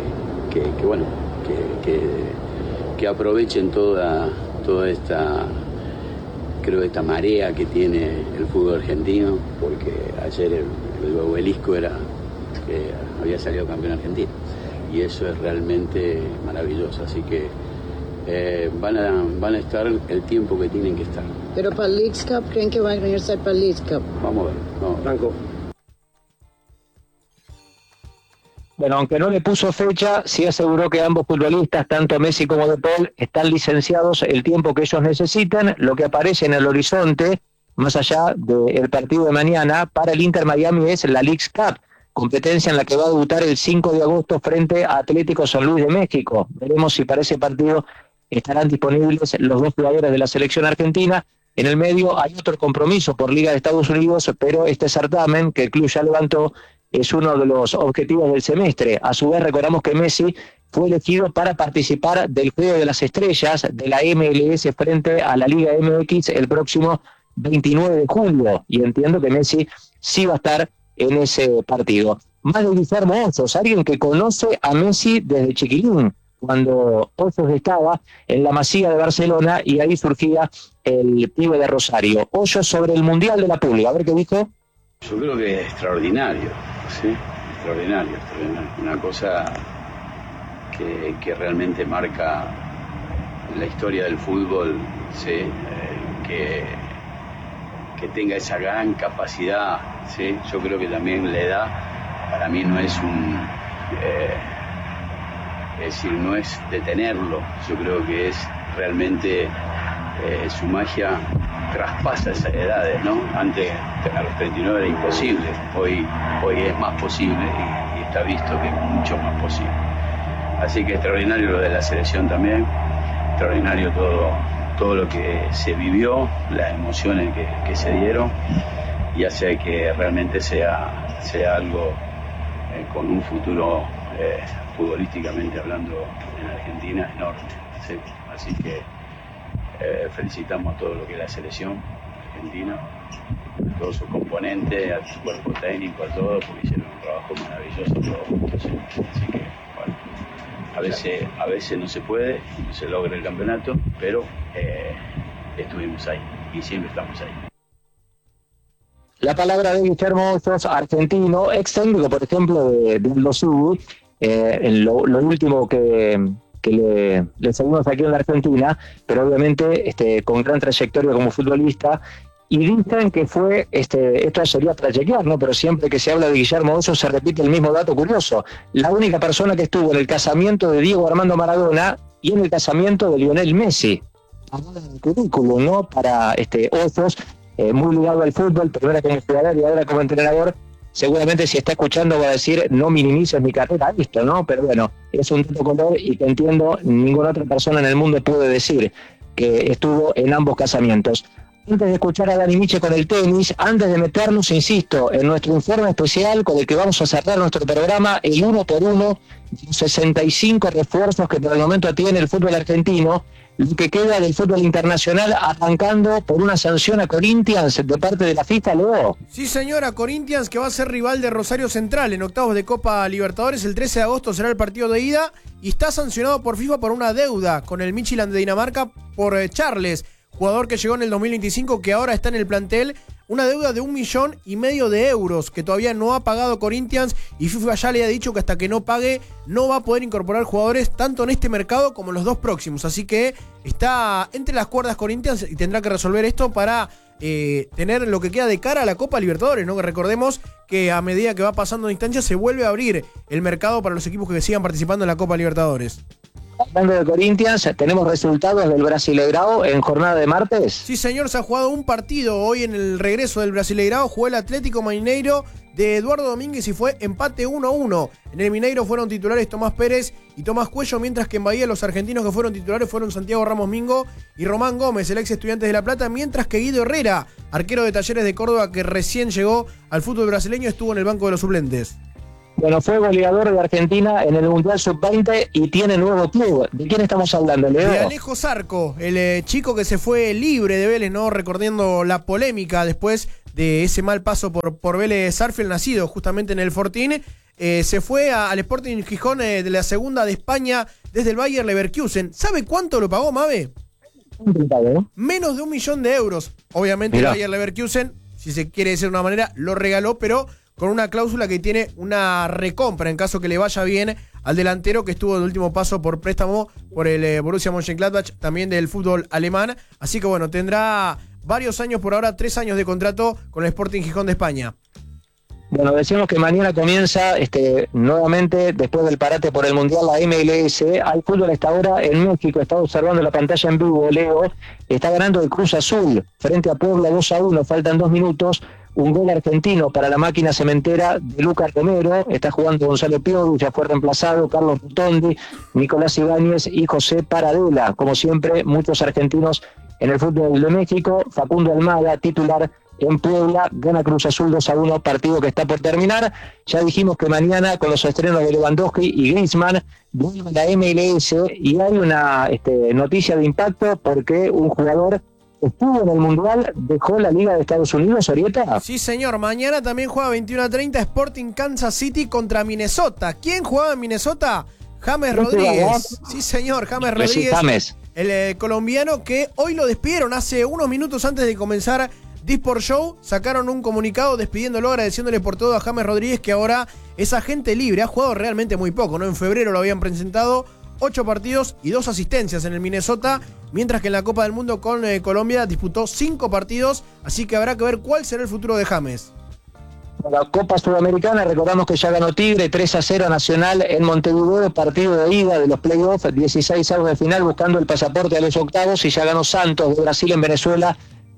que aprovechen toda esta, creo, esta marea que tiene el fútbol argentino, porque ayer el obelisco era que había salido campeón argentino y eso es realmente maravilloso, así que van a estar el tiempo que tienen que estar. Pero para el Leagues Cup, ¿creen que van a regresar para el Leagues Cup? Vamos a ver, Franco. Bueno, aunque no le puso fecha, sí aseguró que ambos futbolistas, tanto Messi como De Paul, están licenciados el tiempo que ellos necesitan. Lo que aparece en el horizonte, más allá del partido de mañana, para el Inter Miami es la Leagues Cup, competencia en la que va a debutar el 5 de agosto frente a Atlético San Luis de México. Veremos si para ese partido estarán disponibles los dos jugadores de la selección argentina. En el medio hay otro compromiso por Liga de Estados Unidos, pero este certamen que el club ya levantó es uno de los objetivos del semestre. A su vez, recordamos que Messi fue elegido para participar del Juego de las Estrellas de la MLS frente a la Liga MX el próximo 29 de julio. Y entiendo que Messi sí va a estar en ese partido. Más de Guillermo Osos, alguien que conoce a Messi desde chiquilín, cuando Osos estaba en la Masía de Barcelona y ahí surgía el pibe de Rosario. Osos sobre el Mundial de la Pulga, a ver qué dijo. Yo creo que es extraordinario, ¿sí? Extraordinario. Una cosa que realmente marca la historia del fútbol, ¿sí? Que tenga esa gran capacidad, ¿sí? Yo creo que también la edad, para mí no es no es detenerlo, yo creo que es realmente su magia traspasa esas edades, ¿no? Antes, a los 39 era imposible, hoy es más posible y está visto que es mucho más posible. Así que extraordinario lo de la selección también, extraordinario todo lo que se vivió, las emociones que se dieron y hace que realmente sea algo con un futuro futbolísticamente hablando en Argentina enorme, ¿sí? Así que felicitamos a todo lo que es la selección argentina, a todos sus componentes, a su cuerpo técnico, a todos, porque hicieron un trabajo maravilloso todos juntos, ¿sí? Así que bueno, a veces no se puede, no se logra el campeonato, pero estuvimos ahí y siempre estamos ahí. La palabra de Guillermo Osos, argentino, ex técnico, por ejemplo, de Aldo Civi, lo último que le seguimos aquí en la Argentina, pero obviamente con gran trayectoria como futbolista, y dicen que fue, esto sería para chequear, ¿no? Pero siempre que se habla de Guillermo Osos se repite el mismo dato curioso. La única persona que estuvo en el casamiento de Diego Armando Maradona y en el casamiento de Lionel Messi. El currículum, ¿no? Para Osos, muy ligado al fútbol, primero como jugador y ahora como entrenador. Seguramente si está escuchando va a decir, no minimices mi carrera, listo, ¿no? Pero bueno, es un dato color y que entiendo, ninguna otra persona en el mundo puede decir que estuvo en ambos casamientos. Antes de escuchar a Dani Miche con el tenis, antes de meternos, insisto, en nuestro informe especial con el que vamos a cerrar nuestro programa, el 1 por 1, 65 refuerzos que por el momento tiene el fútbol argentino, lo que queda del fútbol internacional, arrancando por una sanción a Corinthians de parte de la FIFA, Leo. Sí, señora, Corinthians, que va a ser rival de Rosario Central en octavos de Copa Libertadores. El 13 de agosto será el partido de ida y está sancionado por FIFA por una deuda con el Midtjylland de Dinamarca por Charles, jugador que llegó en el 2025, que ahora está en el plantel. Una deuda de 1,5 millones de euros que todavía no ha pagado Corinthians, y FIFA ya le ha dicho que hasta que no pague no va a poder incorporar jugadores tanto en este mercado como en los dos próximos. Así que está entre las cuerdas Corinthians y tendrá que resolver esto para tener lo que queda de cara a la Copa Libertadores, ¿no? Que recordemos que a medida que va pasando la instancia se vuelve a abrir el mercado para los equipos que sigan participando en la Copa Libertadores. Hablando de Corinthians, ¿tenemos resultados del Brasileirao en jornada de martes? Sí, señor, se ha jugado un partido hoy en el regreso del Brasileirao. Jugó el Atlético Mineiro de Eduardo Domínguez y fue empate 1-1. En el Mineiro fueron titulares Tomás Pérez y Tomás Cuello, mientras que en Bahía los argentinos que fueron titulares fueron Santiago Ramos Mingo y Román Gómez, el ex Estudiantes de La Plata, mientras que Guido Herrera, arquero de Talleres de Córdoba que recién llegó al fútbol brasileño, estuvo en el banco de los suplentes. Bueno, fue goleador de Argentina en el Mundial Sub-20 y tiene nuevo club. ¿De quién estamos hablando, Leo? De Alejo Zarco, el chico que se fue libre de Vélez, ¿no? Recordando la polémica después de ese mal paso por Vélez Sarsfield, nacido justamente en el Fortín. Se fue al Sporting Gijón de la segunda de España desde el Bayer Leverkusen. ¿Sabe cuánto lo pagó, Mabe? Menos de 1 millón de euros. Obviamente el Bayer Leverkusen, si se quiere decir de una manera, lo regaló, pero con una cláusula que tiene una recompra en caso que le vaya bien al delantero que estuvo de último paso por préstamo por el Borussia Mönchengladbach, también del fútbol alemán. Así que bueno, tendrá varios años, por ahora 3 años de contrato con el Sporting Gijón de España. Bueno, decimos que mañana comienza nuevamente, después del parate por el Mundial, la MLS. Hay fútbol a esta hora en México. Está observando la pantalla en vivo, Leo. Está ganando el Cruz Azul frente a Puebla 2-1. Faltan 2 minutos. Un gol argentino para la máquina cementera de Lucas Romero. Está jugando Gonzalo Pioru, ya fue reemplazado Carlos Rutondi, Nicolás Ibáñez y José Paradela. Como siempre, muchos argentinos en el fútbol de México. Facundo Almada, titular en Puebla, gana Cruz Azul 2-1, partido que está por terminar. Ya dijimos que mañana, con los estrenos de Lewandowski y Griezmann, vuelve la MLS y hay una noticia de impacto porque un jugador estuvo en el Mundial, dejó la Liga de Estados Unidos, Orieta. Sí, señor. Mañana también juega 21:30 Sporting Kansas City contra Minnesota. ¿Quién jugaba en Minnesota? James Rodríguez. Sí, señor, James Rodríguez. El colombiano que hoy lo despidieron hace unos minutos antes de comenzar Disport Show. Sacaron un comunicado despidiéndolo, agradeciéndole por todo a James Rodríguez, que ahora es agente libre. Ha jugado realmente muy poco, ¿no? En febrero lo habían presentado. 8 partidos y 2 asistencias en el Minnesota, mientras que en la Copa del Mundo con Colombia disputó 5 partidos, así que habrá que ver cuál será el futuro de James. La Copa Sudamericana, recordamos que ya ganó Tigre 3-0 Nacional en Montevideo, partido de ida de los playoffs, 16 avos de final buscando el pasaporte a los octavos, y ya ganó Santos de Brasil en Venezuela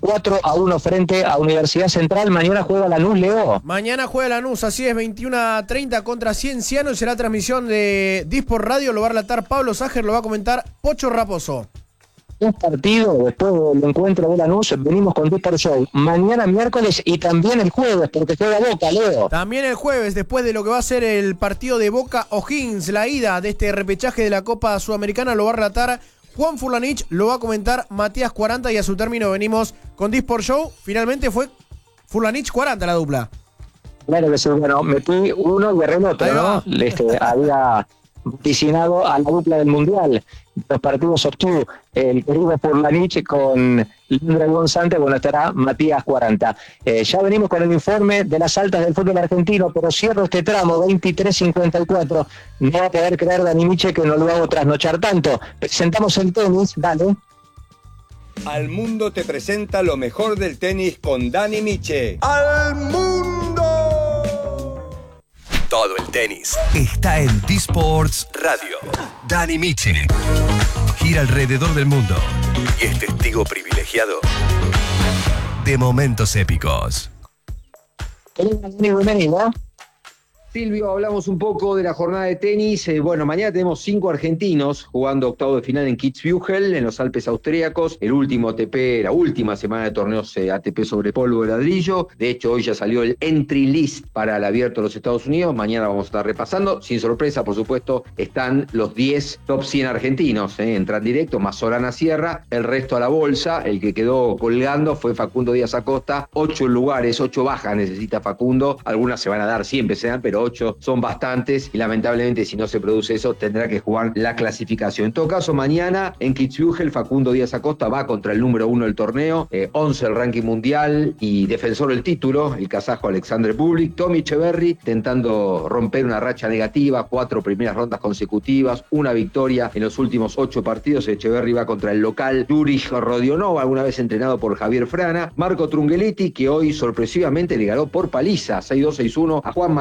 4-1 frente a Universidad Central. Mañana juega Lanús, Leo. Mañana juega Lanús, así es, 21:30 contra Cienciano, y será transmisión de Disport Radio. Lo va a relatar Pablo Ságer, lo va a comentar Pocho Raposo. Un partido después del encuentro de Lanús, venimos con Disport Show mañana miércoles y también el jueves, porque juega Boca, Leo. También el jueves, después de lo que va a ser el partido de Boca O'Higgins, la ida de este repechaje de la Copa Sudamericana, lo va a relatar Juan Furlanich, lo va a comentar Matías 40, y a su término venimos con Disport Show. Finalmente fue Furlanich 40 la dupla. Claro que sí, bueno, metí uno y erré el otro, ¿no? Había vaticinado a la dupla del Mundial. Los partidos obtuvo el querido Furlanich con Leandro González, bueno, estará Matías 40. Ya venimos con el informe de las altas del fútbol argentino, pero cierro este tramo, 23:54. No va a poder creer Dani Miche que no lo hago trasnochar tanto. Presentamos el tenis, dale. Al Mundo te presenta lo mejor del tenis con Dani Miche. ¡Al mundo! Todo el tenis está en Disports Radio. Dani Miche gira alrededor del mundo y es testigo privilegiado de momentos épicos. Bienvenido. Silvio, hablamos un poco de la jornada de tenis. Bueno, mañana tenemos 5 argentinos jugando octavo de final en Kitzbühel, en los Alpes austríacos. El último ATP, la última semana de torneos ATP sobre polvo de ladrillo. De hecho, hoy ya salió el entry list para el Abierto de los Estados Unidos. Mañana vamos a estar repasando. Sin sorpresa, por supuesto, están los 10 top 100 argentinos. Entran directo, más Sorana Sierra. El resto a la bolsa. El que quedó colgando fue Facundo Díaz Acosta. 8 lugares, 8 bajas necesita Facundo. Algunas se van a dar, siempre se dan, pero 8 son bastantes y lamentablemente si no se produce eso tendrá que jugar la clasificación. En todo caso, mañana en Kitzbühel Facundo Díaz Acosta va contra el número 1 del torneo, 11 el ranking mundial y defensor del título, el kazajo Alexander Bublik. Tommy Echeverry intentando romper una racha negativa, 4 primeras rondas consecutivas, una victoria en los últimos 8 partidos. Echeverry va contra el local Yuri Rodionov, alguna vez entrenado por Javier Frana. Marco Trungelliti, que hoy sorpresivamente le ganó por paliza 6-2, 6-1 a Juan Manuel Cerúndolo.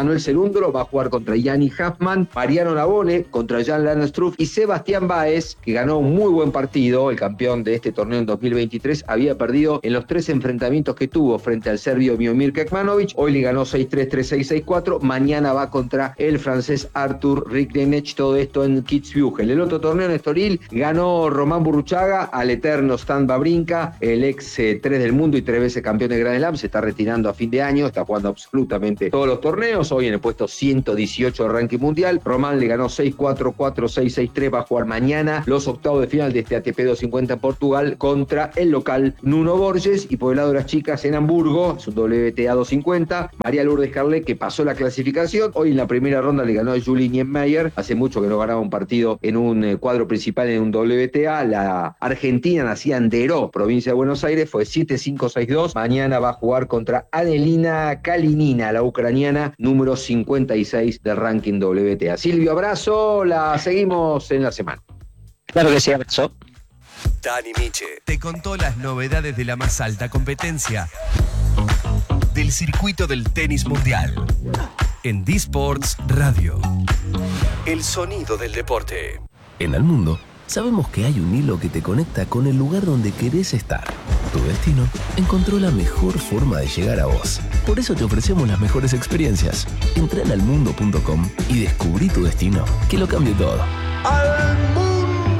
Vondro va a jugar contra Yanni Huffman, Mariano Navone contra Jan-Lennard Struff y Sebastián Báez, que ganó un muy buen partido, el campeón de este torneo en 2023, había perdido en los 3 enfrentamientos que tuvo frente al serbio Miomir Kekmanovic, hoy le ganó 6-3, 3-6, 6-4, mañana va contra el francés Arthur Rikdenech, todo esto en Kitzbühel. El otro torneo en Estoril ganó Román Burruchaga al eterno Stan Wawrinka, el ex 3 del mundo y 3 veces campeón de Grand Slam, se está retirando a fin de año, está jugando absolutamente todos los torneos, hoy en el puesto 118 del ranking mundial. Román le ganó 6-4, 4-6, 6-3, va a jugar mañana los octavos de final de este ATP 250 en Portugal contra el local Nuno Borges. Y por el lado de las chicas en Hamburgo, es un WTA 250, María Lourdes Carlet, que pasó la clasificación, hoy en la primera ronda le ganó a Julie Niemmeyer, hace mucho que no ganaba un partido en un cuadro principal en un WTA, la argentina nacida en Deró, provincia de Buenos Aires, fue 7-5, 6-2, mañana va a jugar contra Anelina Kalinina, la ucraniana número 56 del ranking WTA. Silvio, abrazo, la seguimos en la semana. Claro que sí, abrazo. Dani Miche te contó las novedades de la más alta competencia del circuito del tenis mundial en D-Sports Radio. El sonido del deporte. En el mundo sabemos que hay un hilo que te conecta con el lugar donde querés estar. Tu destino encontró la mejor forma de llegar a vos. Por eso te ofrecemos las mejores experiencias. Entra en almundo.com y descubrí tu destino, que lo cambie todo. ¡Al mundo!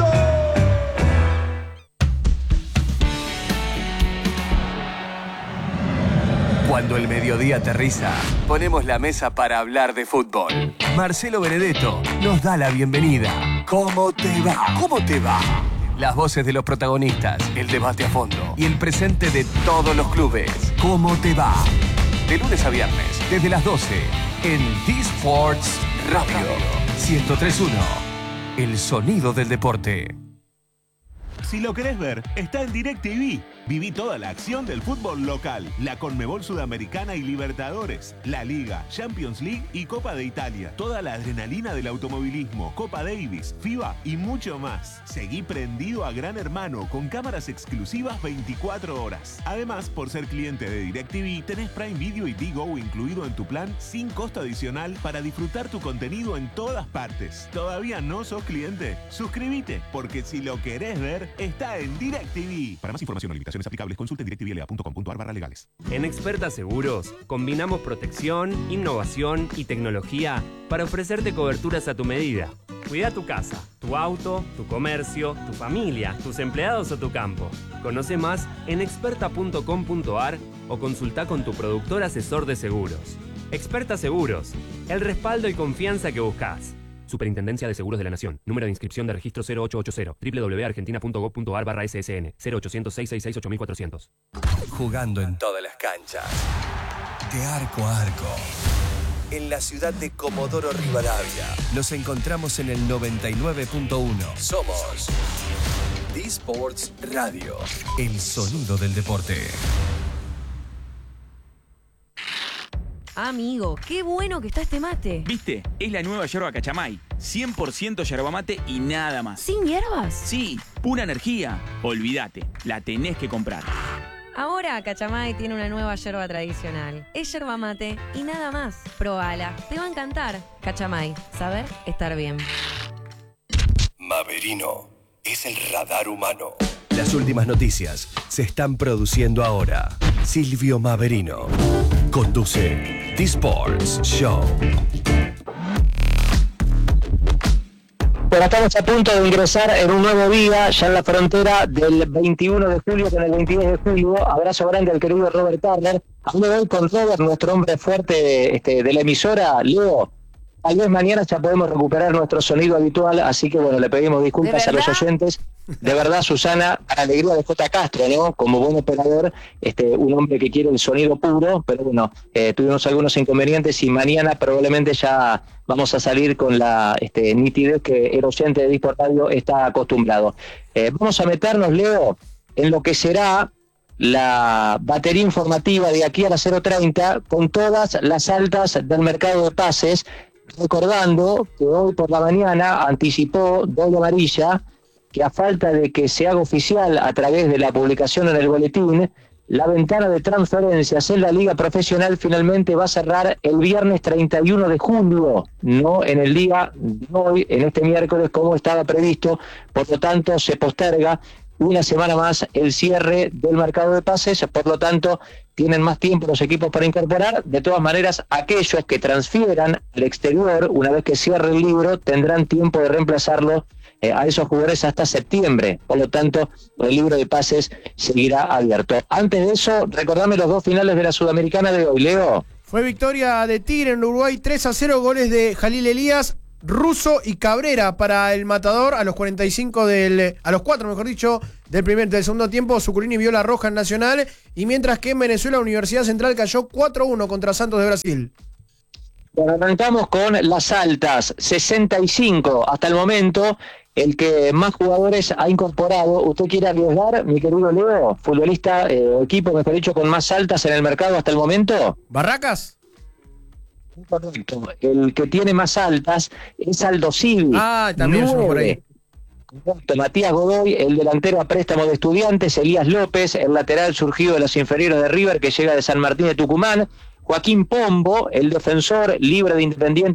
Cuando el mediodía aterriza, ponemos la mesa para hablar de fútbol. Marcelo Benedetto nos da la bienvenida. ¿Cómo te va? ¿Cómo te va? Las voces de los protagonistas, el debate a fondo y el presente de todos los clubes. ¿Cómo te va? De lunes a viernes, desde las 12, en D-Sports Radio 103.1. El sonido del deporte. Si lo querés ver, está en DirecTV. Viví toda la acción del fútbol local, la Conmebol Sudamericana y Libertadores, la Liga, Champions League y Copa de Italia. Toda la adrenalina del automovilismo, Copa Davis, FIBA y mucho más. Seguí prendido a Gran Hermano con cámaras exclusivas 24 horas. Además, por ser cliente de DirecTV, tenés Prime Video y Digo incluido en tu plan sin costo adicional para disfrutar tu contenido en todas partes. ¿Todavía no sos cliente? Suscríbete, porque si lo querés ver, está en DirecTV. Para más información o limitaciones aplicables, consulte directvla.com.ar/legales. En Experta Seguros, combinamos protección, innovación y tecnología para ofrecerte coberturas a tu medida. Cuida tu casa, tu auto, tu comercio, tu familia, tus empleados o tu campo. Conoce más en experta.com.ar o consulta con tu productor asesor de seguros. Experta Seguros, el respaldo y confianza que buscas. Superintendencia de Seguros de la Nación. Número de inscripción de registro 0880. www.argentina.gov.ar/ssn. 0800-666-8400. Jugando en todas las canchas. De arco a arco. En la ciudad de Comodoro Rivadavia. Nos encontramos en el 99.1. Somos D-Sports Radio. El sonido del deporte. Amigo, qué bueno que está este mate. ¿Viste? Es la nueva yerba Cachamay. 100% yerba mate y nada más. ¿Sin hierbas? Sí, pura energía. Olvídate, la tenés que comprar. Ahora Cachamay tiene una nueva yerba tradicional. Es yerba mate y nada más. Probala, te va a encantar. Cachamay, saber estar bien. Maverino es el radar humano. Las últimas noticias se están produciendo ahora. Silvio Maverino conduce D-Sports Show. Bueno, estamos a punto de ingresar en un nuevo día, ya en la frontera del 21 de julio con el 22 de julio. Abrazo grande al querido Robert Turner. Hablé hoy con Robert, nuestro hombre fuerte de la emisora. Leo, tal vez mañana ya podemos recuperar nuestro sonido habitual, así que bueno, le pedimos disculpas a los oyentes. De verdad, Susana, para alegría de J. Castro, ¿no? Como buen operador, un hombre que quiere el sonido puro, pero bueno, tuvimos algunos inconvenientes y mañana probablemente ya vamos a salir con la nitidez que el oyente de D-Sport Radio está acostumbrado. Vamos a meternos, Leo, en lo que será la batería informativa de aquí a las 0:30 con todas las altas del mercado de pases, recordando que hoy por la mañana anticipó doble amarilla, que a falta de que se haga oficial a través de la publicación en el boletín, la ventana de transferencias en la Liga Profesional finalmente va a cerrar el viernes 31 de julio, no en el día de hoy, en este miércoles como estaba previsto, por lo tanto se posterga una semana más el cierre del mercado de pases, por lo tanto tienen más tiempo los equipos para incorporar. De todas maneras, aquellos que transfieran al exterior, una vez que cierre el libro, tendrán tiempo de reemplazarlo a esos jugadores hasta septiembre. Por lo tanto, el libro de pases seguirá abierto. Antes de eso, recordame los dos finales de la Sudamericana de hoy, Leo. Fue victoria de Tigre en Uruguay 3-0, goles de Jalil Elías, Russo y Cabrera para el Matador a los 4, del segundo tiempo. Suculini vio la roja en Nacional, y mientras que en Venezuela Universidad Central cayó 4-1 contra Santos de Brasil. Bueno, arrancamos con las altas, 65 hasta el momento, el que más jugadores ha incorporado. ¿Usted quiere arriesgar, mi querido Leo, futbolista, equipo, mejor dicho, con más altas en el mercado hasta el momento? ¿Barracas? Correcto. El que tiene más altas es Aldo Civi. También yo por ahí. Matías Godoy, el delantero a préstamo de Estudiantes, Elías López, el lateral surgido de los inferiores de River que llega de San Martín de Tucumán, Joaquín Pombo, el defensor libre de Independiente